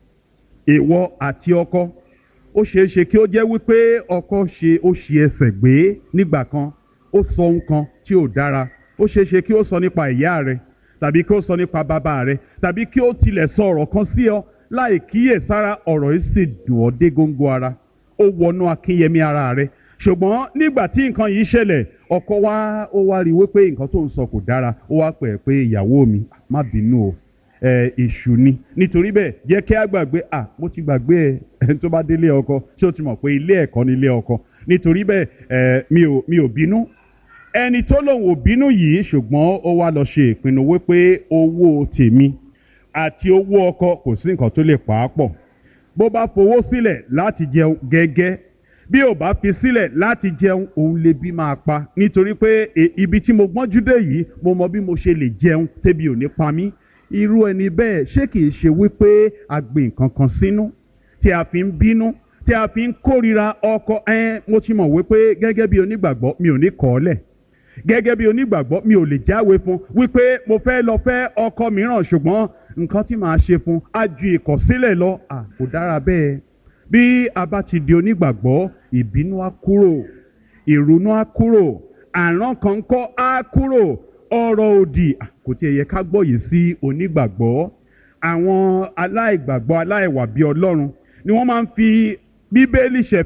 Speaker 3: ìwọ àti ọkọ, ó ṣeé ṣe kí ó jẹ́ wípé ọkọ ṣe ó ṣi ẹsẹ̀ gbé nígbà kan, ó sọ nǹkan tí ò dára. Ó ṣeé ṣe kí ó sọ nípa ìyá rẹ, tàbí kí ó sọ nípa bàbá rẹ, tàbí kí ó tilẹ̀ sọ ọ̀rọ̀ kan sí ọ láì kíyèsára, ọ̀rọ̀ yìí sì dùn ọ́ dé góńgó ara, ó wọnú akínyẹmí ara rẹ. Ṣùgbọ́n nígbà tí nǹkan yìí ṣẹlẹ̀, ọkọ wa ó wá rí wípé nǹkan tó ń sọ kò dára, ó wá pè é pé ìyàwó mi má bínú o, èṣù ni, nítorí bẹ́ẹ̀ jẹ́ kí a gbàgbé. À mo ti gbàgbé ẹ ẹni tó bá délé ọkọ, ṣé o ti mọ̀ pé ilé ẹ̀kọ́ ni ilé ọkọ? Nítorí bẹ́ẹ̀ ẹ mi ò mi ò bínú. Ẹni tó lòun ò bínú yìí, ṣùgbọ́n ó wá lọ ṣe ìpinnu wípé owó tèmi àti owó ọkọ kò sí nǹkan tó lè pa á pọ̀. Bó bá fowó sílẹ̀ láti jẹun gẹ́gẹ́, bí ò bá fi sílẹ̀ láti jẹun, òun lè bí máa pa, nítorí pé ibi tí mo gbọ́njú dé yìí mo mọ bí mo ṣe lè jẹun tébi ò ní pa mí. Irú ẹni bẹ́ẹ̀ ṣé kìí ṣe wípé a gbé nǹkan kan sínú tí a fi ń bínú, tí a fi ń kórìíra ọkọ? Ẹ mo ti mọ̀ wípé gẹ́gẹ́ bí onígbàgbọ́ mi ò ní kọ̀ ọ́ lẹ̀, gẹ́gẹ́ bí onígbàgbọ́ mi ò lè jáwé fún wípé mo fẹ́ lọ fẹ́ ọkọ mìíràn, ṣùgbọ́n nǹkan tí màá ṣe fún á ju ìkọ̀sílẹ̀ lọ. À kò dára bẹ́ẹ̀. Bí a bá ti di onígbàgbọ́, ìbínú á kúrò, ìrunú á kúrò, àrán kan kọ́ á kúrò, ọ̀rọ̀ òdì kò tiẹ̀ yẹ ká gbọ́ yìí sí onígbàgbọ́. Àwọn aláìgbàgbọ́ aláìwà bí Ọlọ́run ni wọ́n máa ń fi Bíbélì ṣẹ̀fẹ̀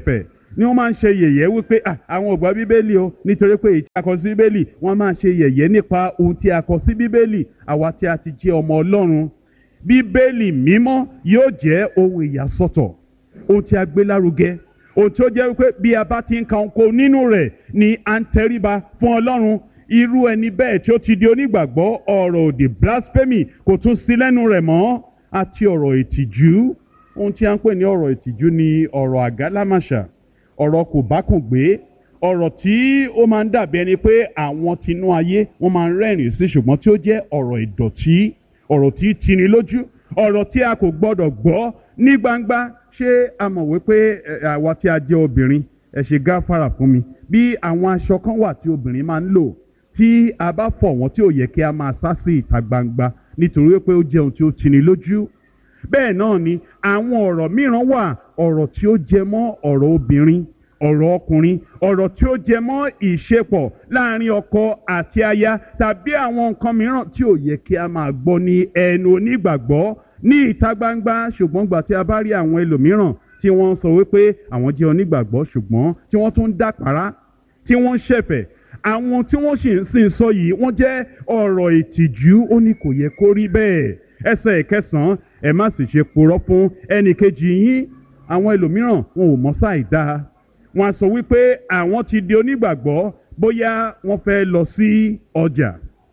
Speaker 3: ni wọ́n máa ń ṣe yẹ̀yẹ́ wípé àwọn ò gbà bíbélì o nítorí pé èyí tí a kọ sí bíbélì, wọ́n máa ṣe yẹ̀yẹ́ nípa ohun tí a kọ sí bíbélì. Àwa tí a ti jẹ́ ọmọ Ọlọ́run, bíbélì mímọ́ yóò jẹ́ ohun ìyàsọ́tọ̀, ohun tí a gbé lárugẹ, ohun tí ó jẹ́ wípé bí a bá ti ń ka ohun nínú rẹ̀ ni à ń tẹríba fún Ọlọ́run. Irú ẹni bẹ́ẹ̀ tí ó ti di onígbàgbọ́, ọ̀rọ̀ òdì blasphemy kò tún sí lẹ́nu rẹ̀ mọ́, àti ọ̀rọ̀ ìtìjú. Ohun tí a ń pè ní ọ̀rọ̀ ìtìjú ni ọ̀rọ̀ àgálámàṣà, ọ̀rọ̀ kò bá kùn gbé, ọ̀rọ̀ tí ó máa ń dàbí ẹni pé àwọn tinú ayé wọ́n máa ń rẹ́rìn sí, ṣùgbọ́n tí ó jẹ́ ọ̀rọ̀ ìdọ̀tí, ọ̀rọ̀ tí tini lójú, ọ̀rọ̀ tí a kò gbọ́dọ̀ gbọ́ ní gbangba. Ṣé a mọ̀ wípé àwa tí a jẹ́ obìnrin, ẹ ṣe gáfárà fún mi, bí àwọn aṣọ kan wà tí obìnrin máa ń lò, tí a bá fọ̀ wọ́n tí ò yẹ kí a máa sá sí ìta gbangba nítorí pé ó jẹ́ ohun tí ó tini lójú. Bẹ́ẹ̀ náà ni àwọn ọ̀rọ̀ mìíràn wà, ọ̀rọ̀ tí ó jẹ mọ́ ọ̀rọ̀ obìnrin, ọ̀rọ̀ ọkùnrin, ọ̀rọ̀ tí ó jẹ mọ́ ìṣepọ̀ láàrin ọkọ àti aya, tàbí àwọn nǹkan mìíràn tí ò yẹ kí a máa gbọ́ ní ẹnu onígbàgbọ́ ní ìta gbangba. Ṣùgbọ́n gbà tí a bá rí àwọn ẹlòmíràn tí wọ́n ń sọ wípé àwọn jẹ́ onígbàgbọ́, ṣùgbọ́n tí wọ́n tún ń dàpárá, tí wọ́n ń ṣẹ̀fẹ̀, àwọn tí wọ́n sì ń sìn sọ yìí wọ́n jẹ́ ọ̀rọ̀ ìtìjú. Ó ní kò yẹ kó rí bẹ́ẹ̀. Ẹsẹ̀ ìkẹsàn-án, ẹ má sì ṣe purọ́ fún ẹnìkejì yín. Àwọn ẹlòmíràn wọn ò mọ̀ sáì dáa, wọ́n á sọ wípé àwọn ti di onígbàgbọ́, bóyá wọ́n fẹ́ lọ sí ọjà.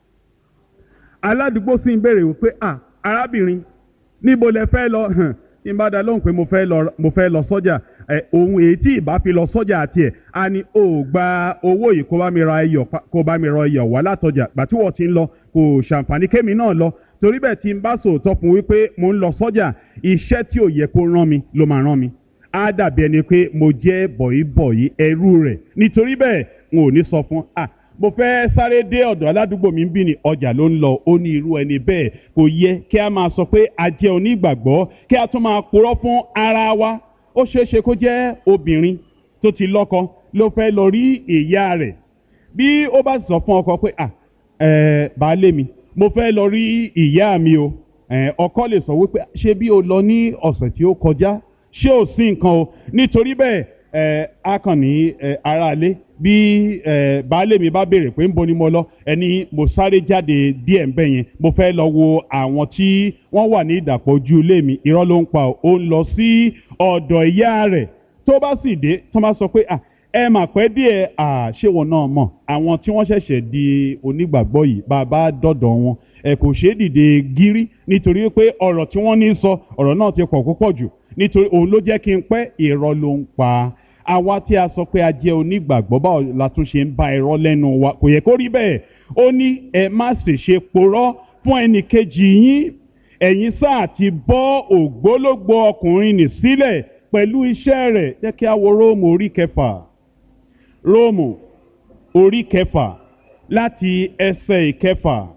Speaker 3: Aládùúgbò sì ń béèrè wípé à arábìnrin, níbo lẹ fẹ́ lọ? Hàn, tí n bá dá lóhùn pé mo fẹ́ lọ mo fẹ́ lọ sọ́jà, ẹ ohun èyí tí ìbá fi lọ sọ́jà àti ẹ̀ á ní o gba owó yìí kó bá mi ra iyọ̀ kó bá mi ra iyọ̀ wá látọjà. Gbà tí wọ́n ti ń lọ kò ṣàǹfààní kémi náà lọ. Torí bẹ́ẹ̀ tí n bá sòótọ́ fún wípé mo ń lọ sọ́jà, iṣẹ́ tí ò yẹ kó rán mi ló máa rán mi. Á dàbí ẹni pé mo jẹ́ bọ̀yìbọ̀yì ẹrú rẹ̀. Nítorí bẹ́ẹ̀ n ò ní sọ fún à mo fẹ́ sáré dé ọ̀dọ̀ aládùúgbò mi ń bí ní ọjà ló ń lọ. Ó ní irú ẹni bẹ́ẹ̀ kò yẹ kí a máa sọ pé a jẹ́ onígbàgbọ́ kí a tún máa purọ́ fún ara wa. Ó ṣeéṣe kó jẹ́ obìnrin tó ti lọ́kọ ló fẹ́ lọ rí ìyá rẹ̀. Bí ó bá sọ fún ọkọ pé à ẹ baálé mi, mo fẹ́ lọ rí ìyá mi o, ẹ ọkọ lè sọ wípé ṣé bí o lọ ní ọ̀sẹ̀ tí ó kọjá, ṣé ò sí nǹkan o. Nítorí bẹ́ẹ̀ ẹ a kàn ní ẹ aráalé bí ẹ baálé mi bá béèrè pé ń bo ni mo lọ, ẹni mo sáré jáde díẹ̀ ń bẹ̀ yẹn, mo fẹ́ lọ wo àwọn tí wọ́n wà ní ìdàpọ̀ ojú ilé mi. Irọ́ ló ń pa ọ́, ó ń lọ sí ọ̀dọ̀ ìyá rẹ̀. Tó bá sì dé tó bá sọ pé à ẹ mà pẹ́ díẹ̀, à ṣé wọn náà mọ̀ àwọn tí wọ́n ṣẹ̀ṣẹ̀ di onígbàgbọ́ yìí, bàbá dọ̀dọ̀ wọn ẹ kò ṣeé dìde gírí, nítorí pé ọ̀rọ̀ tí wọ́n ní sọ ọ̀rọ̀ náà ti pọ̀ púpọ̀ jù, nítorí òun ló jẹ́ kí n pẹ́. Irọ́ ló ń pa. Àwa tí a sọ pé a jẹ́ onígbàgbọ́, báwo la tún ṣe ń bá irọ́ lẹ́nu wa? Kò yẹ kó rí bẹ́ẹ̀. Ó ní ẹ má sì ṣe purọ́ fún ẹnìkejì yín, ẹ̀yin sáà ti bọ́ ògbólógbòó ọkùnrin nì sílẹ̀ pẹ̀lú iṣẹ́ rẹ̀. Jẹ́ kí a wo Róòmù orí kẹfà, Róòmù orí kẹfà láti ẹsẹ̀ ìkẹfà.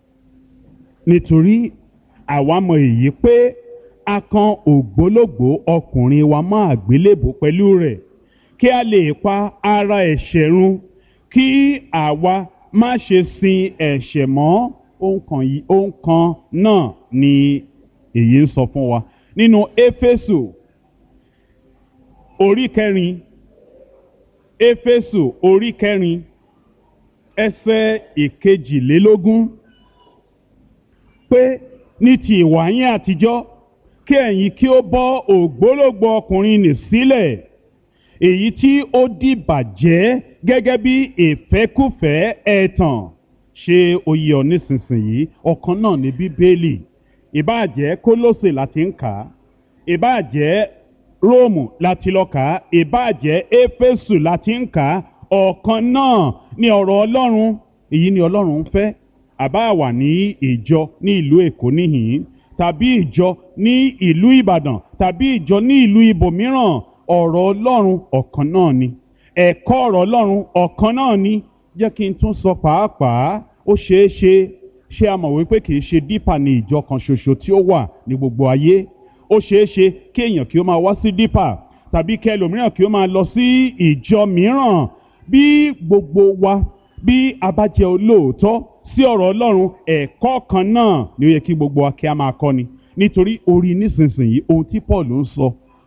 Speaker 3: Nítorí àwa mọ èyí pé a kan ògbólógbòó ọkùnrin wa mọ́ àgbélébùú pẹ̀lú rẹ̀, kí a lè pa ara ẹ̀ṣẹ̀ run, kí àwa má ṣe sin ẹ̀ṣẹ̀ mọ́. Ohun kan náà ni èyí ń sọ fún wa nínú Éfésù orí kẹrin, Éfésù orí kẹrin ẹsẹ̀ ìkejìlélógún, pé ní ti ìwà yín àtijọ́ kí ẹ̀yin kí ó bọ́ ògbólógbòó ọkùnrin nì sílẹ̀, èyí tí ó dìbàjẹ́ gẹ́gẹ́ bí ìfẹ́kúfẹ̀ẹ́ ẹ̀tàn. Ṣé ó yé ọ nísinsìnyí? Ọ̀kan náà ní Bíbélì. Ìbáà jẹ́ Kólósè láti ń kà á, ìbáà jẹ́ Róòmù láti lọ kà á, ìbáà jẹ́ Éfésù láti ń kà á, ọ̀kan náà ní ọ̀rọ̀ Ọlọ́run. Èyí ni Ọlọ́run ń fẹ́. Àbá wà ní ìjọ ní ìlú Èkó níhìn-ín, tàbí ìjọ ní ìlú Ìbàdàn, tàbí ìjọ ní ìlú ibòmíràn, ọ̀rọ̀ Ọlọ́run ọ̀kan náà ni, ẹ̀kọ́ ọ̀rọ̀ Ọlọ́run ọ̀kan náà ni. Jẹ́ kí n tún sọ pàápàá, ó ṣeé ṣe ṣé a mọ̀ wípé kì í ṣe dípà ní ìjọ kan ṣoṣo tí ó wà ní gbogbo ayé. Ó ṣeé ṣe kí èèyàn kí ó máa wá sí dípà, tàbí kí ẹlòmíràn kí ó máa lọ sí ìjọ mìíràn. Bí gbogbo wa bí a bá jẹ́ olóòótọ́ sí ọ̀rọ̀ Ọlọ́run, ẹ̀kọ́ kan náà ni ó yẹ kí gbogbo wa kí a máa kọ́ni. Nítorí orí nísinsìnyí ohun tí Paul ń sọ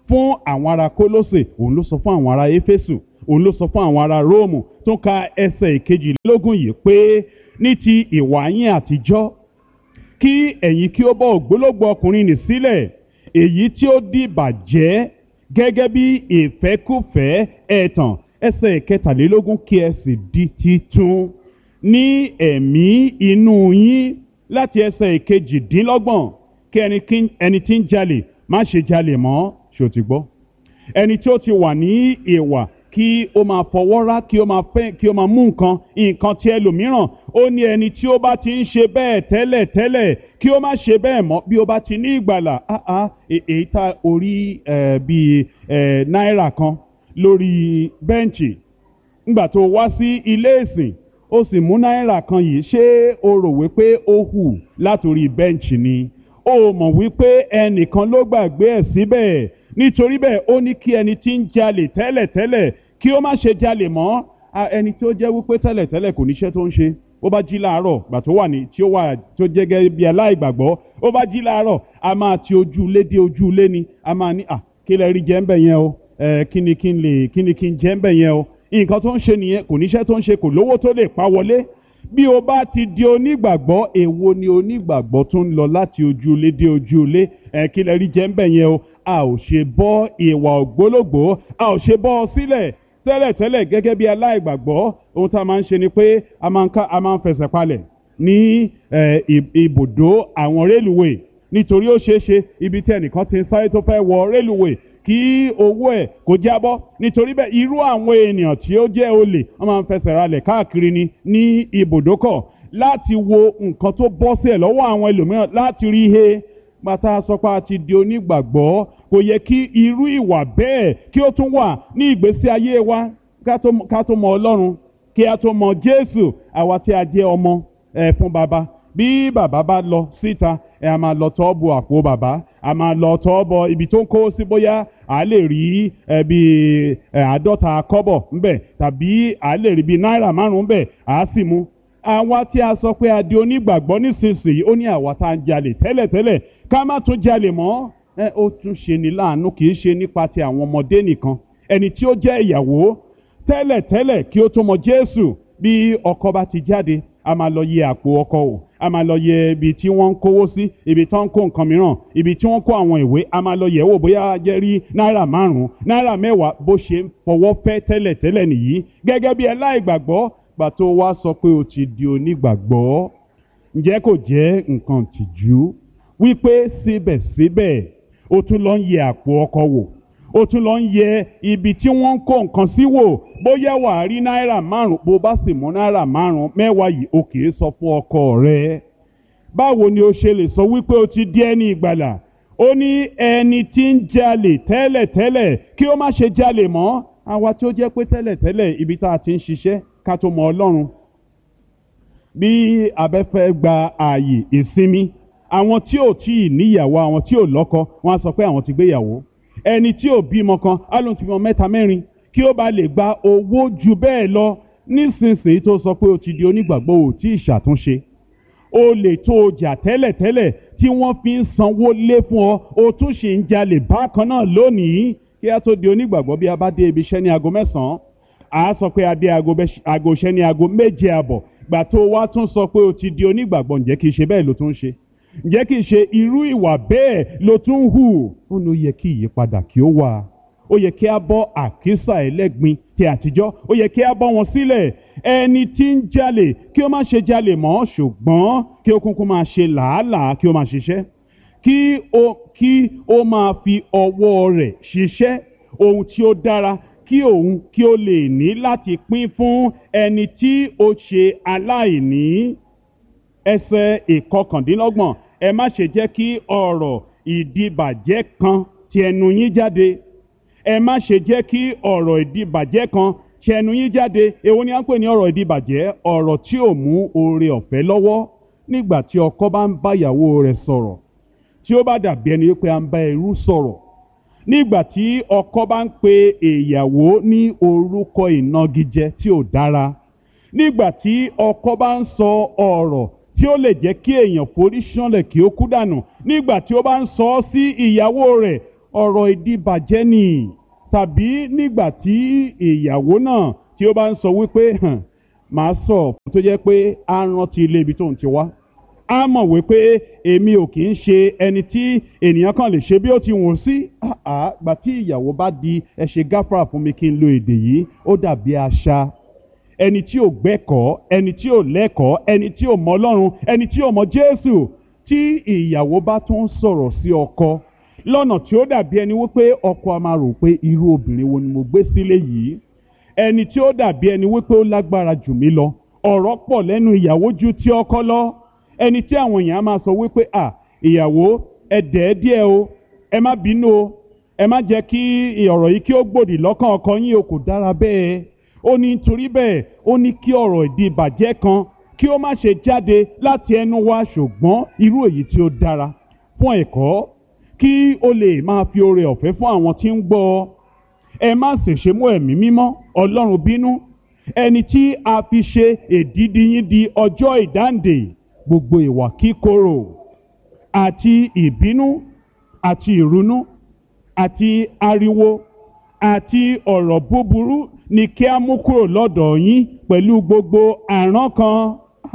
Speaker 3: fún àwọn ará Kólósè, òun ló sọ fún àwọn ará Éfésù, òun ló sọ fún àwọn ará Róòmù. Tó ka ẹsẹ̀ ìkejìlélógún yìí pé ní ti ìwà yín àtijọ́ kí ẹ̀yin kí ó bọ́ ògbólógbòó ọkùnrin nì sílẹ̀, èyí tí ó dìbàjẹ́ gẹ́gẹ́ bí ìfẹ́kúfẹ̀ẹ́ ẹ̀tàn. Ẹsẹ̀ ìkẹtàlélógún kí ẹ sì di titun ní ẹ̀mí inú yín. Láti ẹsẹ̀ ìkejìdínlọ́gbọ̀n kí ẹni tí ń jalè má ṣe jalè mọ́. Ṣé o ti gbọ́? Ẹni tí ó ti wà ní ìwà kí ó máa fọwọ́ rá, kí ó máa fẹ́, kí ó máa mú nǹkan nǹkan tí ẹlòmíràn. Ó ní ẹni tí ó bá ti ń ṣe bẹ́ẹ̀ tẹ́lẹ̀ tẹ́lẹ̀ kí ó má ṣe bẹ́ẹ̀ mọ́ bí ó bá ti ní ìgbàlà. áá èyí tá orí bíi náírà kan lórí bẹ́ǹchì ńgbà tó wá sí ilé ìsìn ó sì mú náírà kan yìí, ṣé o rò wípé ó hù látòrí bẹ́ǹchì ni? ó mọ̀ wípé ẹnìkan ló gbàgbé ẹ̀ síbẹ̀. Nítorí bẹ́ẹ̀ ó ní kí ẹni tí ń jalè tẹ́lẹ̀tẹ́lẹ̀ kí ó má ṣe jalè mọ́. Ẹni tó jẹ́ wípé tẹ́lẹ̀tẹ́lẹ̀ kò níṣẹ́ tó ń ṣe, ó bá jí láàárọ̀ gbà tó wà ní tí ó wà tó jẹ́ gẹ́gẹ́ bí aláìgbàgbọ́, ó bá jí láàárọ̀ a máa ti ojú ilé dé ojú ilé ni, a máa ní à kí lẹ rí jẹ́ ń bẹ̀ yẹn o, kí ni kí n lè kí ni kí n jẹ́ ń bẹ̀ yẹn o. Nǹkan tó ń ṣe nìyẹn, kò níṣẹ́ tó ń ṣe, kò lówó tó lè pa wọlé. Bí o bá ti di onígbàgbọ́, èwo ni onígbàgbọ́ tó ń lọ láti ojú ilé dé ojú ilé, kí lẹ rí jẹ́ ń bẹ̀ yẹn o. A ò ṣe bọ́ ìwà ògbólógbòó, a ò ṣe bọ́ ọ sílẹ̀ tẹ́lẹ̀tẹ́lẹ̀ gẹ́gẹ́ bí aláìgbàgbọ́. Ohun tá a máa ń ṣe ni pé a máa ń ká a máa ń fẹsẹ̀ palẹ̀ ní ibùdó àwọn rélùwé, nítorí ó ṣeé ṣe ibi tí ẹnìkan ti ń sáré tó fẹ́ wọ rélùwé kí owó ẹ̀ kó jábọ́. Nítorí bẹ́ẹ̀ irú àwọn ènìyàn tí ó jẹ́ olè wọ́n máa ń fẹsẹ̀ ralẹ̀ káàkiri ni ní ibùdókọ̀ láti wo nǹkan tó bọ́ sí ẹ̀ lọ́wọ́ àwọn ẹlòmíràn láti rí he. Bàtà sọ pé a ti di onígbàgbọ́, kò yẹ kí irú ìwà bẹ́ẹ̀ kí ó tún wà ní ìgbésí ayé wa. Ká tó mọ Ọlọ́run, kí a tó mọ Jésù, àwa tí a jẹ́ ọmọ ẹ̀ fún bàbá. Bí bàbá bá lọ síta, ẹ̀ a máa lọ tọ́ bọ àpò bàbá, a máa lọ tọ́ bọ ibi tó ń kó sí, bóyá a lè rí bí àádọ́ta kọ́bọ̀ ńbẹ̀ tàbí a lè rí bí náírà márùn-ún ńbẹ̀, a sì mú. Àwa tí a sọ pé a di onígbàgbọ́ nísinsìnyí, ó ní àwa tá a ń jalè tẹ́lẹ̀tẹ́lẹ̀ ká má tún jalè mọ́. Ẹ ó tún ṣe ní láàánú, kì í ṣe nípa ti àwọn ọmọdé nìkan. Ẹni tí ó jẹ́ ìyàwó tẹ́lẹ̀tẹ́lẹ̀ kí ó tó mọ Jésù, bí ọkọ bá ti jáde a máa lọ yẹ àpò ọkọ wò, a máa lọ yẹ ibi tí wọ́n ń kówó sí, ibi tí wọ́n ń kó nǹkan mìíràn, ibi tí wọ́n ń kó àwọn ìwé, a máa lọ yẹ̀ wò bóyá jẹ́ rí náírà márùn-ún náírà mẹ́wàá. Bó ṣe ń fọwọ́ fẹ́ tẹ́lẹ̀tẹ́lẹ̀ nìyí gẹ́gẹ́ bí aláìgbàgbọ́. Gbà tó wá sọ pé o ti di onígbàgbọ́, ǹjẹ́ kò jẹ́ nǹkan tìjú wípé síbẹ̀síbẹ̀ o tún lọ ń yẹ àpò ọkọ wò, o tún lọ ń yẹ ibi tí wọ́n ń kó nǹkan sí wò, bóyá wà á rí náírà márùn-ún. Bó bá sì mú náírà márùn-ún mẹ́wàá yìí, o kì í sọ fún ọkọ rẹ. Báwo ni o ṣe lè sọ wípé o ti di ẹni ìgbàlà? Ó ní ẹni tí ń jalè tẹ́lẹ̀tẹ́lẹ̀ kí ó má ṣe jalè mọ́. Àwa tí ó jẹ́ pé tẹ́lẹ̀tẹ́lẹ̀ ibi tá a ti ń ṣiṣẹ́ ká tó mọ Ọlọ́run, bí abẹ́fẹ́ gba ààyè ìsinmi, àwọn tí ò tí ì níyàwó, àwọn tí ò lọ́kọ, wọ́n á sọ pé àwọn ti gbéyàwó. Ẹni tí ò bímọ kan á lóun ti bímọ mẹ́ta mẹ́rin kí ó bá lè gba owó ju bẹ́ẹ̀ lọ. Nísinsìnyí tó sọ pé o ti di onígbàgbọ́, ò tí ì ṣàtúnṣe. O lè tó o jà tẹ́lẹ̀tẹ́lẹ̀ tí wọ́n fi ń sanwó lé fún ọ, o tún ṣì ń jalè bákan náà lónìí. Kí a tó di onígbàgbọ́, bí a bá dé ibi iṣẹ́ ní aago mẹ́sàn-án, à á sọ pé a dé aago iṣẹ́ ní aago méje àbọ̀. Gbà tó wá tún sọ pé o ti di onígbàgbọ́, ǹjẹ́ kì í ṣe bẹ́ẹ̀ ló tún ṣe? Ǹjẹ́ kì í ṣe irú ìwà bẹ́ẹ̀ ló tún hù? Ó ní ó yẹ kí ìyípadà kí ó wà. Ó yẹ kí a bọ́ àkísà ẹlẹ́gbin ti àtijọ́, ó yẹ kí a bọ́ wọn sílẹ̀. Ẹni tí ń jalè kí ó má ṣe jalè mọ́, ṣùgbọ́n kí ó kúnkún máa ṣe làálàá, kí ó máa ṣiṣẹ́, kí ó kí ó máa fi ọwọ́ rẹ̀ ṣiṣẹ́ ohun tí ó dára, kí òun kí ó lè ní láti pín fún ẹni tí ó ṣe aláìní. Ẹsẹ̀ ìkọkàndínlọ́gbọ̀n, ẹ má ṣe jẹ́ kí ọ̀rọ̀ ìdìbàjẹ́ kan ti ẹnu yín jáde. Ẹ má ṣe jẹ́ kí ọ̀rọ̀ ìdìbàjẹ́ kan ti ẹnu yín jáde. Èwo ni à ń pè ní ọ̀rọ̀ ìdìbàjẹ́? Ọ̀rọ̀ tí ò mú oore ọ̀fẹ́ lọ́wọ́. Nígbà tí ọkọ bá ń bá ìyàwó rẹ̀ sọ̀rọ̀, tí ó bá dàbí ẹni pé à ń bá ẹrú sọ̀rọ̀. Nígbà tí ọkọ bá ń pe ìyàwó ní orúkọ ìnagijẹ tí ò dára. Nígbà tí ọkọ bá ń sọ ọ̀rọ̀ tí ó lè jẹ́ kí èèyàn forí ṣánlẹ̀ kí ó kú dànù. Nígbà tí ó bá ń sọ ọ́ sí ìyàwó rẹ̀, ọ̀rọ̀ ìdíbàjẹ́ ni, tàbí nígbà tí ìyàwó náà tí ó bá ń sọ wípé hàn máa sọ tó jẹ́ pé á rántí ilé ibi tó ń ti wá, á mọ̀ wípé èmi ò kì í ṣe ẹni tí ènìyàn kan lè ṣe bí ó ti wùn sí. àá gbà tí ìyàwó bá di ẹ ṣe gáfárà fún mi kí n lo èdè yìí, ó dàbí àṣà ẹni tí ò gbẹ́kọ̀ọ́, ẹni tí ò lẹ́kọ̀ọ́, ẹni tí ò mọ Ọlọ́run, ẹni tí ò mọ Jésù. Tí ìyàwó bá tún sọ̀rọ̀ sí ọkọ lọ́nà tí ó dàbí ẹni wípé ọkọ a máa rò pé irú obìnrin wo ni mo gbé sílé yìí, ẹni tí ó dàbí ẹni wípé ó lágbára jù mí lọ, ọ̀rọ̀ pọ̀ lẹ́nu ìyàwó ju ti ọkọ lọ, ẹni tí àwọn èèyàn máa sọ wípé à ìyàwó ẹ dẹ̀ díẹ̀ o, ẹ má bínú o, ẹ má jẹ́ kí ọ̀rọ̀ yìí kí ó gbòdì lọ́kàn ọkọ yín o, kò dára bẹ́ẹ̀. Ó ní nítorí bẹ́ẹ̀ ó ní kí ọ̀rọ̀ ìdíbàjẹ́ kan kí ó má ṣe jáde láti ẹnu wa, ṣùgbọ́n irú èyí tí ó dára fún ẹ̀kọ́, kí ó lè máa fi oore ọ̀fẹ́ fún àwọn tí ń gbọ́ ọ. Ẹ má sì ṣe mú ẹ̀mí mímọ́ Ọlọ́run bínú, ẹni tí a fi ṣe èdìdì yín di ọjọ́ ìdáǹdè. Gbogbo ìwà kíkorò àti ìbínú àti ìrunú àti ariwo àti ọ̀rọ̀ búburú ni kí a mú kúrò lọ́dọ̀ yín pẹ̀lú gbogbo àrán kan.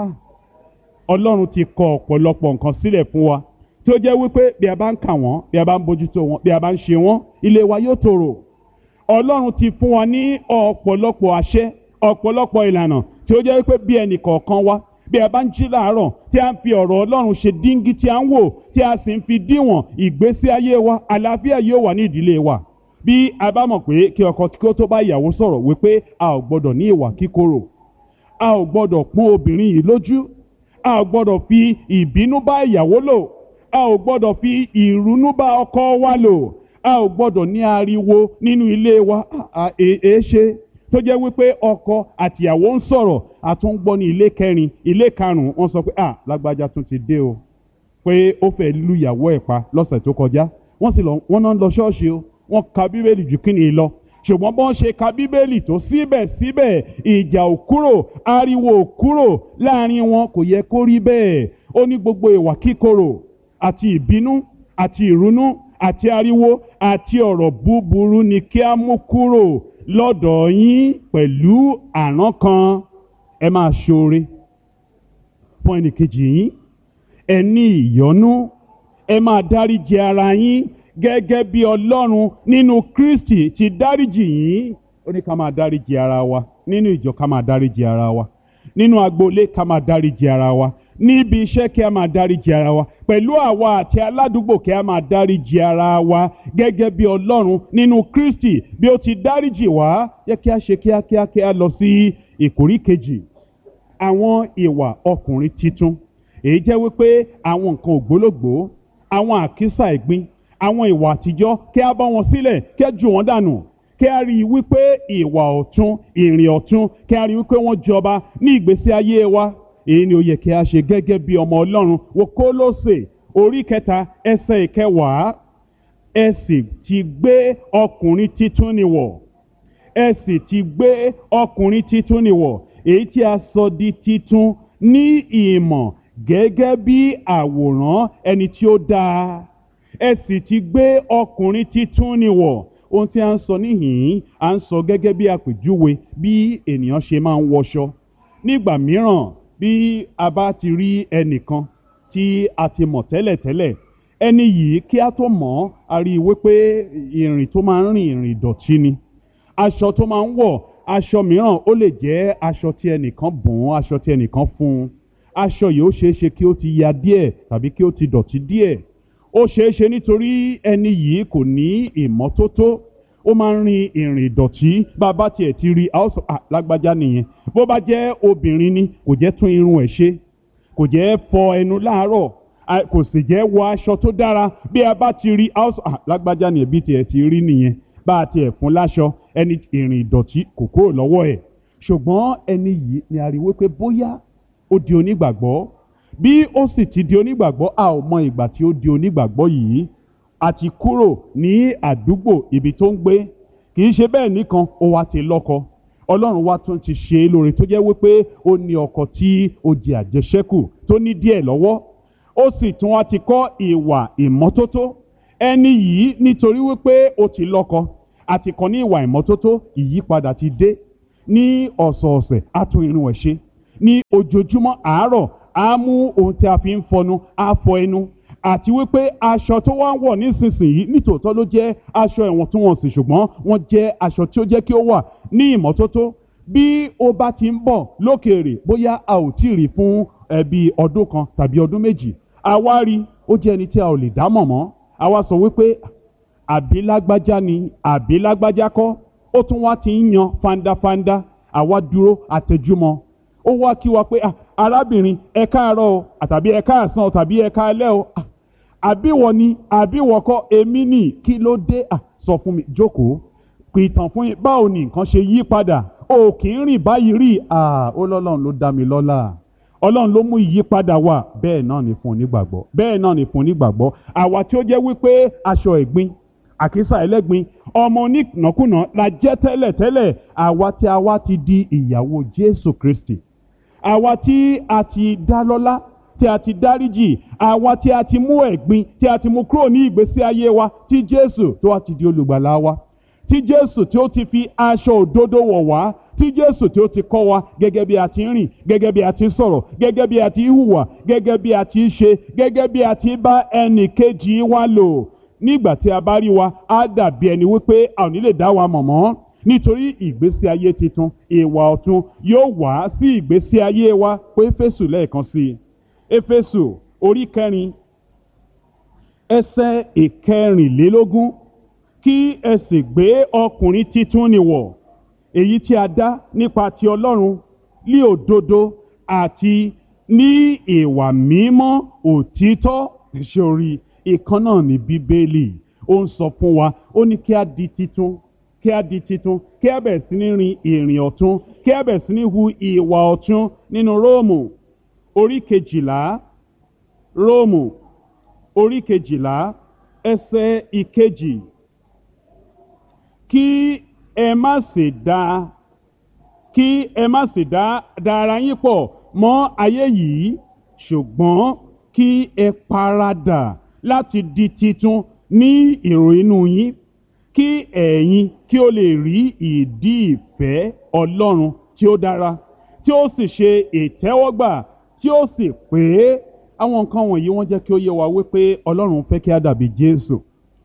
Speaker 3: Ọlọ́run ti kọ ọ̀pọ̀lọpọ̀ nǹkan sílẹ̀ fún wa tí ó jẹ́ wípé bí a bá ń kà wọ́n, bí a bá ń bójútó wọn, bí a bá ń ṣe wọ́n, ilé wa yóò tòrò. Ọlọ́run ti fún wa ní ọ̀pọ̀lọpọ̀ àṣẹ, ọ̀pọ̀lọpọ̀ ìlànà tí ó jẹ́ wípé bí ẹnì kọ̀ọ̀kan wa, bí a bá ń jí láàárọ̀ tí a ń fi ọ̀rọ̀ Ọlọ́run ṣe díngí tí a ń wò, tí a sì ń fi díwọ̀n ìgbésí ayé wa, àlàáfíà yóò wà ní ìdílé wa. Bí a bá mọ̀ pé kí ọkọ kí ó tó bá ìyàwó sọ̀rọ̀ wípé a ò gbọ́dọ̀ ní ìwà kíkorò, a ò gbọ́dọ̀ pọ́n obìnrin yìí lójú, a ò gbọ́dọ̀ fi ìbínú bá ìyàwó lò, a ò gbọ́dọ̀ fi ìrunú bá ọkọ wa lò, a ò gbọ́dọ̀ ní ariwo nínú ilé wa. èé ṣe tó jẹ́ wípé ọkọ àtìyàwó ń sọ̀rọ̀, a tún ń gbọ́ ní ilé kẹrin, ilé karùn-ún, wọ́n sọ pé à lágbájá tún ti dé o, pé ó fẹ́ lu ìyàwó ẹ̀ pa lọ́sẹ̀ tó kọjá, wọ́n sì lọ wọ́n náà ń lọ ṣọ́ọ̀ṣì o, wọ́n ka bíbélì jù kí ni lọ, ṣùgbọ́n bọ́n ṣe ka bíbélì tó síbẹ̀síbẹ̀ ìjà ò kúrò, ariwo ò kúrò láàrin wọn. Kò yẹ kó rí bẹ́ẹ̀. Ó ní gbogbo ìwà kíkorò àti ìbínú àti ìrunú àti ariwo àti ọ̀rọ̀ búburú ni kí a mú kúrò lọ́dọ̀ yín pẹ̀lú àrán kan. Ẹ máa ṣoore fún ẹnìkejì yín, ẹ ní ìyọ́nú, ẹ máa dáríjì ara yín gẹ́gẹ́ bí Ọlọ́run nínú Kristi ti dáríjì yín. Ó ní ká máa dáríjì ara wa, nínú ìjọ ká máa dáríjì ara wa, nínú agboolé ká máa dáríjì ara wa, níbi iṣẹ́ kí a máa dáríjì ara wa, pẹ̀lú àwa àti aládùúgbò kí a máa dáríjì ara wa gẹ́gẹ́ bí Ọlọ́run nínú Kristi bí ó ti dáríjì wá. Yẹ kí a ṣe kíákíá kí a lọ sí ìkórí kejì, àwọn ìwà ọkùnrin titun. Èyí jẹ́ wípé àwọn nǹkan ògbólógbòó, àwọn àkísà ẹ̀gbin, àwọn ìwà àtijọ́ kí a bá wọn sílẹ̀, kí a jù wọ́n dànù, kí a rí i wípé ìwà ọ̀tun, ìrìn ọ̀tun, kí a rí i wípé wọ́n jọba ní ìgbésí ayé wa. Èyí ni ó yẹ kí a ṣe gẹ́gẹ́ bí ọmọ Ọlọ́run. Wo Kólósè orí kẹta ẹsẹ̀ ìkẹwàá, ẹ sì ti gbé ọkùnrin titun ni wọ̀, ẹ sì ti gbé ọkùnrin titun ni wọ̀, èyí tí a sọ di titun ní ìmọ̀ gẹ́gẹ́ bí àwòrán ẹni tí ó dáa. Ẹ sì ti gbé ọkùnrin titun ni wọ̀. Ohun tí a ń sọ níhìn-ín, à ń sọ gẹ́gẹ́ bí àpèjúwe bí ènìyàn ṣe máa ń wọṣọ. Nígbà mìíràn bí a bá ti rí ẹnìkan tí a ti mọ̀ tẹ́lẹ̀tẹ́lẹ̀, ẹni yìí kí a tó mọ̀ a rí i wípé ìrìn tó máa ń rìn ìrìn ìdọ̀tí ni. Aṣọ tó máa ń wọ̀, aṣọ mìíràn ó lè jẹ́ aṣọ tí ẹnìkan bùn, aṣọ tí ẹnìkan fún un. Aṣọ yìí ó ṣeé ṣe kí ó ti ya díẹ̀ tàbí kí ó ti dọ̀tí díẹ̀. Ó ṣeé ṣe nítorí ẹni yìí kò ní ìmọ́tótó, ó máa ń rin ìrìn ìdọ̀tí. Bàbá tiẹ̀ ti rí a ó sọ à lágbájá nìyẹn. Bó bá jẹ́ obìnrin ni, kò jẹ́ tún irun ẹ̀ ṣe, kò jẹ́ fọ ẹnu láàárọ̀, kò sì jẹ́ wọ aṣọ tó dára. Bí a bá ti rí a ó sọ à lágbájá nìyẹn, bí tiẹ̀ ti rí nìyẹn. Bá a tiẹ̀ fún láṣọ, ẹni ìrìn ìdọ̀tí kò kúrò lọ́wọ́ ẹ̀. Ṣùgbọ́n ẹni yìí ni a rí wípé bóyá ó di onígbàgbọ́. Bí ó sì ti di onígbàgbọ́, a ò mọ ìgbà tí ó di onígbàgbọ́ yìí. A ti kúrò ní àdúgbò ibi tó ń gbé. Kì í ṣe bẹ́ẹ̀ nìkan, ó wá ti lọ́kọ. Ọlọ́run wa tún ti ṣe é lóore tó jẹ́ wípé ó ní ọkọ tí ó jẹ àjẹṣẹ́kù tó ní díẹ̀ lọ́wọ́. Ó sì tún wá ti kọ́ ìwà ìmọ́tótó. ẹni yìí nítorí wípé ó ti lọ́kọ àti kọ́ ní ìwà ìmọ́tótó, ìyípadà ti dé. Ní ọ̀sọ̀ọ̀sẹ̀ á tún irun ẹ̀ ṣe, ní ojoojúmọ́ àárọ̀ á mú ohun tí a fi ń fọnu á fọ ẹnu, àti wípé aṣọ tó wá ń wọ̀ nísinsìnyí nítòótọ́ ló jẹ́ aṣọ ìwọ̀ntúnwọ̀nsì, ṣùgbọ́n wọ́n jẹ́ aṣọ tí ó jẹ́ kí ó wà ní ìmọ́tótó. Bí ó bá ti ń bọ̀ lókèèrè, bóyá a ò tí ì rí fún ẹbí ọdún kan tàbí ọdún méjì, àwa rí ó jẹ́ ẹni tí a ò lè dá mọ̀ mọ́. Àwa sọ wípé àbí lágbájá ni àbí lágbájá kọ́, ó tún wá ti ń yan fandafanda. Àwa dúró àtẹjúmọ́, ó wá kí wa pé arábìnrin ẹ káàárọ̀ o, àtàbí ẹ káàsán o, tàbí ẹ káalẹ́ o, àbí wọ ni àbí wọ kọ́, èmi ni, kí ló dé? Sọ fún mi, jókòó, pìtàn fún yín, báwo ni nǹkan ṣe yí padà? O kì í rìn báyìí rí. Ó lọ́lọ́run ló dá mi lọ́lá, Ọlọ́run ló mú ìyípadà wá. Bẹ́ẹ̀ náà ni fún onígbàgbọ́, bẹ́ẹ̀ náà ni fún onígbàgbọ́. Àwa tí ó jẹ́ wípé aṣọ ẹ̀gbin, àkísà ẹlẹ́gbin, ọmọ onínàkúnà la jẹ́ tẹ́lẹ̀ tẹ́lẹ̀, àwa tí a wá ti di ìyàwó Jésù Kristi, àwa tí a ti dá lọ́lá, tí a ti dáríjì, àwa tí a ti mú ẹ̀gbin, tí a ti mú kúrò ní ìgbésí ayé wa, tí Jésù tó wá ti di olùgbàlà wa, tí Jésù tí ó ti fi aṣọ òdodo wọ̀ wá, tí Jésù tí ó ti kọ́ wa gẹ́gẹ́ bí a ti ń rìn, gẹ́gẹ́ bí a ti ń sọ̀rọ̀, gẹ́gẹ́ bí a ti ń hùwà, gẹ́gẹ́ bí a ti ń ṣe, gẹ́gẹ́ bí a ti ń bá ẹnì kejì wa lò. Nígbà tí a bá rí wa, á dàbí ẹni wípé a ò ní lè dá wa mọ̀ mọ́, nítorí ìgbésí ayé titun, ìwà ọ̀tun yóò wá sí ìgbésí ayé wa. Pé Éfésù lẹ́ẹ̀kan sí i, Éfésù orí kẹrin ẹsẹ̀ ìkẹrìnlélógún, kí ẹ sì gbé ọkùnrin titun nì wọ̀, èyí tí a dá nípa ti Ọlọ́run ní òdodo àti ní ìwà mímọ́ òtítọ́. Ìṣòrí ìkan náà ní Bíbélì, ó ń sọ fún wa, ó ní kí a di titun, kí a di titun, kí a bẹ̀rẹ̀ sí ní rin ìrìn ọ̀tun, kí a bẹ̀rẹ̀ sí ní hu ìwà ọ̀tun. Nínú Róòmù orí kejìlá, Róòmù orí kejìlá ẹsẹ̀ ìkejì, kí ẹ má sì dá kí ẹ má sì dá dá ara yín pọ̀ mọ́ ayé yìí, ṣùgbọ́n kí ẹ paradà láti di titun ní èrò inú yín, kí ẹ̀yin kí ó lè rí ìdí ìfẹ́ Ọlọ́run tí ó dára, tí ó sì ṣe ìtẹ́wọ́gbà, tí ó sì pé. Àwọn nǹkan wọ̀nyí wọ́n jẹ́ kí ó yé wa wípé Ọlọ́run fẹ́ kí a dàbí Jésù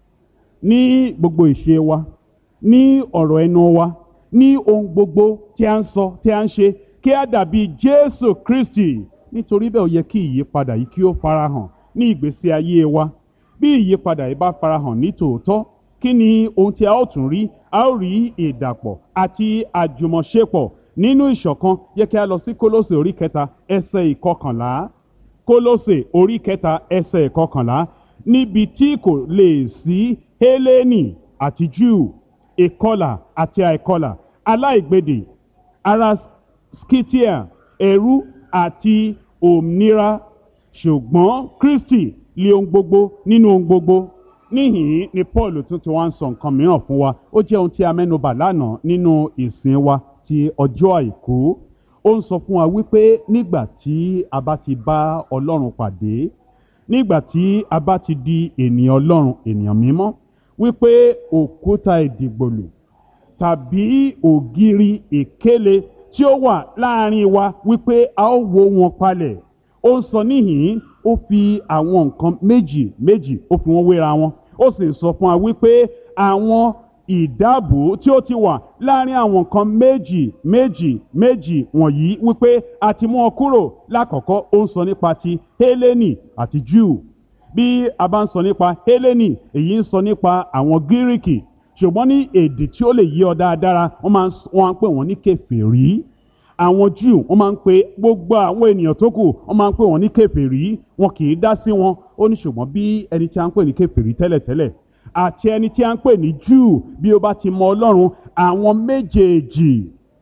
Speaker 3: ní gbogbo ìṣe wa, ní ọ̀rọ̀ ẹnu wa, ní ohun gbogbo tí a ń sọ, tí a ń ṣe, kí a dàbí Jésù Kristi. Nítorí bẹ́ẹ̀ ó yẹ kí ìyípadà yìí kí ó farahàn ní ìgbésí ayé wa. Bí ìyípadà yìí bá farahàn ní tòótọ́, kí ni ohun tí a ó tún rí? A ó rí ìdàpọ̀ àti àjùmọ̀ṣepọ̀ nínú ìṣọ̀kan. Yẹ kí a lọ sí Kólósè orí kẹta ẹsẹ̀ ìkọkànlá. Kólósè orí kẹta ẹsẹ̀ ìkọkànlá, níbi tí kò lè sí Hélénì àti Júù, ìkọlà àti àìkọlà, aláìgbèdè, ará Scythia, ẹrú àti òmìnira, ṣùgbọ́n Kristi lé ohun gbogbo nínú ohun gbogbo. Níhìn ni Paul tún ti wá ń sọ nǹkan mìíràn fún wa. Ó jẹ́ ohun tí a mẹ́nubà lánàá nínú ìsìn wa ti ọjọ́ àìkú. Ó ń sọ fún wa wípé nígbà tí a bá ti bá Ọlọ́run pàdé, nígbà tí a bá ti di ènìyàn Ọlọ́run, ènìyàn mímọ́, wípé òkúta ìdìgbòlù tàbí ògiri ìkéle tí ó wà láàrin wa, wípé a ó wó wọn palẹ̀. Ó ń sọ níhìn, ó fi àwọn nǹkan méjì méjì ó fi wọ́n wéra wọn. Ó sì ń sọ fún wa wípé àwọn ìdáàbò tí ó ti wà láàrin àwọn nǹkan méjì méjì méjì wọ̀nyí, wípé a ti mú wọn kúrò. Lákọ̀ọ́kọ́ ó ń sọ nípa ti Hélénì àti Júù. Bí a bá ń sọ nípa Hélénì, èyí ń sọ nípa àwọn Gíríkì, ṣùgbọ́n ní èdè tí ó lè yí ọ dáadáa, wọ́n máa ń pè wọ́n ní kèfèrí. Àwọn Júù wọ́n máa ń pè gbogbo àwọn ènìyàn tó kù, wọ́n máa ń pè wọ́n ní kèfèrí. Wọn kì í dá sí wọn. Ó ní ṣùgbọ́n bí ẹni tí a ń pè ní kèfèrí tẹ́lẹ̀tẹ́lẹ̀ àti ẹni tí a ń pè ní Júù, bí ó bá ti mọ Ọlọ́run, àwọn méjèèjì,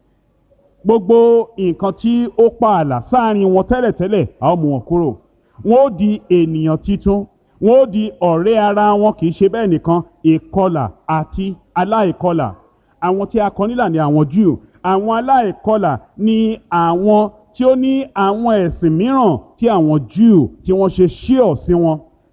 Speaker 3: gbogbo nǹkan tí ó pa ààlà sáàrin wọn tẹ́lẹ̀tẹ́lẹ̀, a ó mú wọn kúrò. Wọ́n ó di ènìyàn titun, wọ́n ó di ọ̀rẹ́ ara wọn. Kì í ṣe bẹ́ẹ̀ nìkan, ìkọlà àti aláìkọlà. Àwọn tí a kọ nílà ni àwọn Júù, àwọn aláìkọlà ni àwọn tí ó ní àwọn ẹ̀sìn mìíràn tí àwọn Júù tí wọ́n ṣe ṣíọ̀ sí wọn,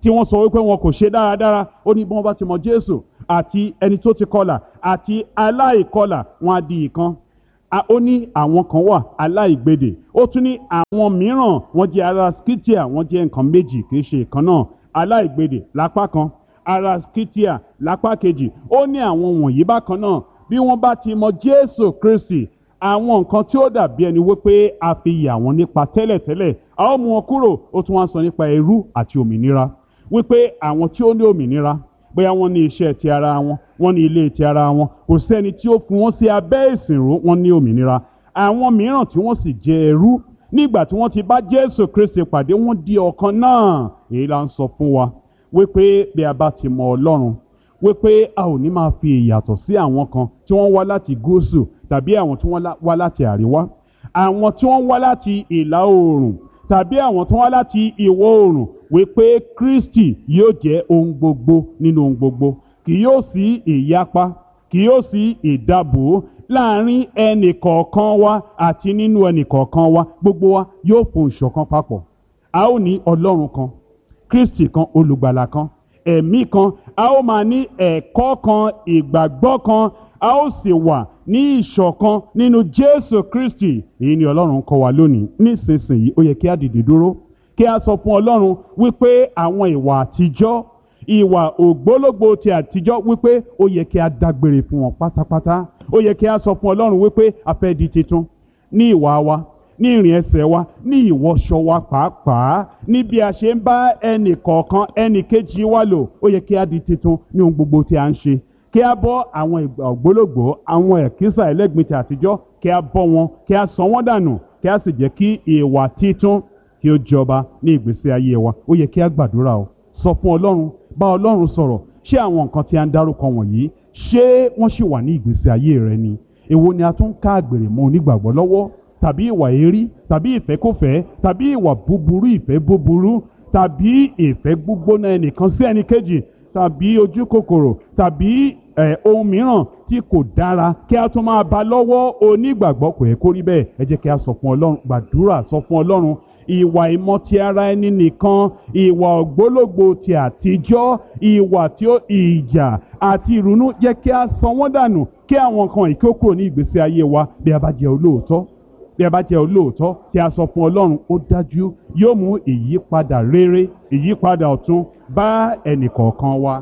Speaker 3: tí wọ́n sọ wípé wọn kò ṣe dáradára, ó ní bí wọ́n bá ti mọ Jésù àti ẹni tó ti kọlà àti aláìkọlà wọn á di ìkan. Ó ní àwọn kan wà aláìgbèdè, ó tún ní àwọn mìíràn wọ́n jẹ́ ará Scythia, wọ́n jẹ́ nǹkan méjì kì í ṣe ìkan náà, aláìgbèdè lápá kan, ará Scythia lápá kejì. Ó ní àwọn wọ̀nyí bákan náà bí wọ́n bá ti mọ Jésù Kristi, àwọn nǹkan tí ó dàbí ẹni wípé a fi yà wọ́n nípa tẹ́lẹ̀tẹ́lẹ̀ a ó mú wọn kúrò. Ó tún wá sọ nípa ẹrú àti òmìnira, wípé àwọn tí ó ní òmìnira, bóyá wọ́n ní iṣẹ́ ti ara wọn, wọ́n ní ilé ti ara wọn, kò sẹ́ni tí ó fi wọ́n sí abẹ́ ìsìnrú, wọ́n ní òmìnira. Àwọn mìíràn tí wọ́n sì jẹ́ ẹrú, nígbà tí wọ́n ti bá Jésù Kristi pàdé, wọ́n di ọ̀kan náà. Èyí la ń sọ fún wa wípé bí a bá ti mọ Ọlọ́run, wípé a ò ní máa fi ìyàtọ̀ sí àwọn kan tí wọ́n wá láti gúúsù tàbí àwọn tí wọ́n wá láti àríwá, àwọn tí wọ́n wá láti ìlà oòrùn tàbí àwọn tí wọ́n wá láti ìwọ̀ oòrùn, wípé Kristi yóò jẹ́ ohun gbogbo nínú ohun gbogbo. Kì yóò sí ìyapa, kì yóò sí ìdàbò láàrin ẹnì kọ̀ọ̀kan wa àti nínú ẹnì kọ̀ọ̀kan wa. Gbogbo wa yóò fún ìṣọ̀kan papọ̀. A ó ní Ọlọ́run kan, Kristi kan, olùgbàlà kan, ẹ̀mí kan, a ó máa ní ẹ̀kọ́ kan, ìgbàgbọ́ kan, a ó sì wà ní ìṣọ̀kan nínú Jésù Kristi. Èyí ni Ọlọ́run kọ́ wa lónìí. Nísinsìnyí ó yẹ kí a dìde dúró, kí a sọ fún Ọlọ́run wípé àwọn ìwà àtijọ́, ìwà ògbólógbò ti àtijọ́, wípé ó yẹ kí a dágbére fún wọn pátápátá. Ó yẹ kí a sọ fún Ọlọ́run wípé a fẹ́ di titun ní ìwà wa, ní ìrìn ẹsẹ̀ wa, ní ìwọṣọ wa pàápàá, ní bí a ṣe ń bá ẹnì kọ̀ọ̀kan ẹnì kejì wa lò. Ó yẹ kí a di titun ní ohun gbogbo tí a ń ṣe, kí a bọ́ àwọn ìgbà ògbólógbò, àwọn ẹ̀kísà ẹlẹ́gbin ti àtijọ́, kí a bọ́ wọn, kí a sọ wọ́n dànù, kí a sì jẹ́ kí ìwà titun kí ó jọba ní ìgbésí ayé wa. Ó yẹ kí a gbàdúrà o, sọ fún Ọlọ́run, bá Ọlọ́run sọ̀rọ̀. Ṣé àwọn nǹkan tí a ń dárúkọ wọ̀nyí, ṣé wọ́n ṣì wà ní ìgbésí ayé rẹ ni? Èwo ni a tún ká àgbèrè mọ́ onígbàgbọ́ lọ́wọ́, tàbí ìwà èérí, tàbí ìfẹ́kúfẹ̀ẹ́, tàbí ìwà búburú, ìfẹ́ búburú, tàbí ìfẹ́ gbígbóná ẹnìkan sí ẹnìkejì, tàbí ojú kòkòrò, tàbí ẹ̀ ohun mìíràn tí kò dára kí a tún máa bá lọ́wọ́ onígbàgbọ́? Kò yẹ kó rí bẹ́ẹ̀. Ẹ jẹ́ kí a sọ fún Ọlọ́run, gbàdúrà, sọ fún Ọlọ́run. Ìwà ìmọ̀ ti ara ẹni nìkan, ìwà ògbólógbò ti àtijọ́, ìwà tí ó ìjà àti ìrunú, jẹ́ kí a sọ wọ́n dànù, kí àwọn nǹkan ìkókò ní ìgbésí ayé wa. Bí a bá jẹ́ olóòótọ́, bí a bá jẹ́ olóòótọ́ tí a sọ fún Ọlọ́run, ó dájú yóò mú ìyípadà rere, ìyípadà ọ̀tun bá ẹnì kọ̀ọ̀kan wa.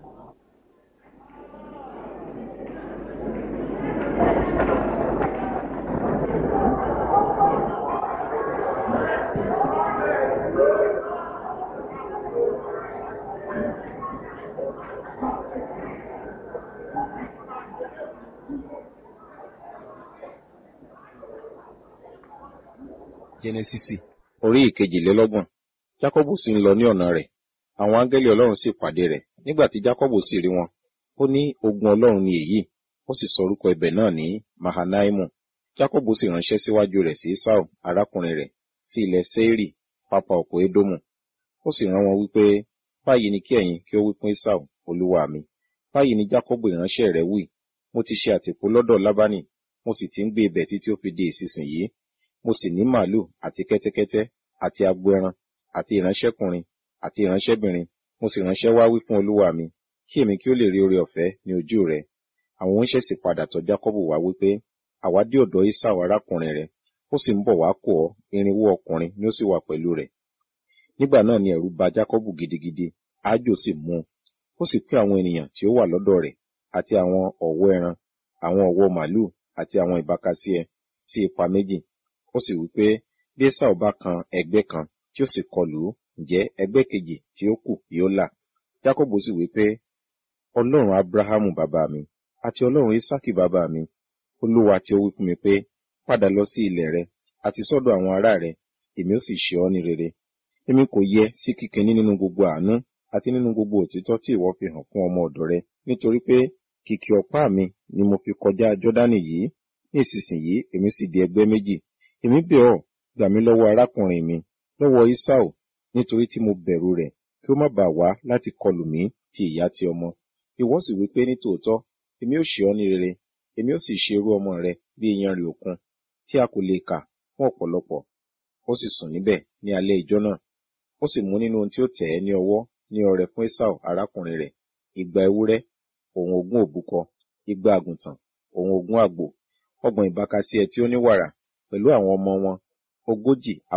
Speaker 1: Jẹ́nẹ́sísì orí ìkejìlélọ́gbọ̀n. Jákọ́bù sì ń lọ ní ọ̀nà rẹ̀, àwọn áńgẹ́lì Ọlọ́run sì pàdé rẹ̀. Nígbà tí Jákọ́bù sì rí wọn, ó ní ogun Ọlọ́run ni èyí, ó sì sọ orúkọ ibẹ̀ náà ní Mahanaimu. Jákọ́bù sì ránṣẹ́ síwájú rẹ̀ sí Esau arákùnrin rẹ̀ sí ilẹ̀ Seiri, pápá oko Edomu. Ó sì rán wọn wípé, báyìí ni kí ẹ̀yin kí ó wí fún Esau olúwa mi, báyìí ni Jákọ́bù ìránṣẹ́ rẹ̀ wí, mo ti ṣe àtìpó lọ́dọ̀ Lábánì, mo sì ti ń gbé ibẹ̀ títí ó fi di ìsinsìnyí. Mo sì ní màálù àti kẹ́tẹ́kẹ́tẹ́ àti agbo ẹran àti ìránṣẹ́kùnrin àti ìránṣẹ́bìnrin. Mo sì ránṣẹ́ wá wí fún olúwa mi, kí èmi kí ó lè rí oore ọ̀fẹ́ ní ojú rẹ̀. Àwọn oníṣẹ́ sì padà tọ̀ Jákọ́bù wá wípé, àwa dé ọ̀dọ̀ Esau arákùnrin rẹ̀, ó sì ń bọ̀ wá kó ọ, irinwó ọkùnrin ni ó sì wà pẹ̀lú rẹ̀. Nígbà náà ni ẹ̀rù bà Jákọ́bù gidigidi, àjò sì mú un. Ó sì pín àwọn ènìyàn tí ó wà lọ́dọ̀ rẹ̀ àti àwọn ọ̀wọ́ ẹran, àwọn ọ̀wọ́ màálù àti àwọn ìbákasíẹ sí ipa méjì. Ó sì wípé, bí Esau bá kan ẹgbẹ́ kan tí ó sì kọlù ú, ǹjẹ́ ẹgbẹ́ kejì tí ó kù yóò là? Jákọ́bù sì wípé, Ọlọ́run Abrahamu bàbá mi àti Ọlọ́run Isaki bàbá mi, Olúwa tí ó wí fún mi pé, padà lọ sí ilẹ̀ rẹ àti sọ́dọ̀ àwọn ará rẹ, èmi ó sì ṣe ọ́ ní rere. Èmi kò yẹ sí kíkíní nínú gbogbo àánú àti nínú gbogbo òtítọ́ tí ìwọ fi hàn fún ọmọ ọ̀dọ̀ rẹ, nítorí pé kìkì ọ̀pá mi ni mo fi kọjá Jọ́dánì yìí. Ní ìsinsìnyí èmi sì di ẹgbẹ́ méjì. Èmi bẹ̀ ọ́, gbà mí lọ́wọ́ arákùnrin mi, lọ́wọ́ Esau, nítorí tí mo bẹ̀rù rẹ̀, kí ó má bàa wá láti kọlù mí ti ìyá ti ọmọ. Ìwọ sì wí pé ní tòótọ́, èmi ó ṣe ọ́ ní rere, èmi ó sì ṣe irú ọmọ rẹ bí iyanrìn òkun, tí a kò lè kà fún ọ̀pọ̀lọpọ̀. Ó sì sùn níbẹ̀ ní alẹ́ ijọ́ náà. Ó sì mú nínú ohun tí ó tẹ̀ ẹ́ ní ọwọ́ ní ọrẹ fún Esau arákùnrin rẹ̀, igba ewúrẹ́, òun ogún òbúkọ, igba àgùntàn, òun ogún àgbò, ọgbọ̀n ìbákasíẹ tí ó ní wàrà, pẹ̀lú àwọn ọmọ wọn, ogójì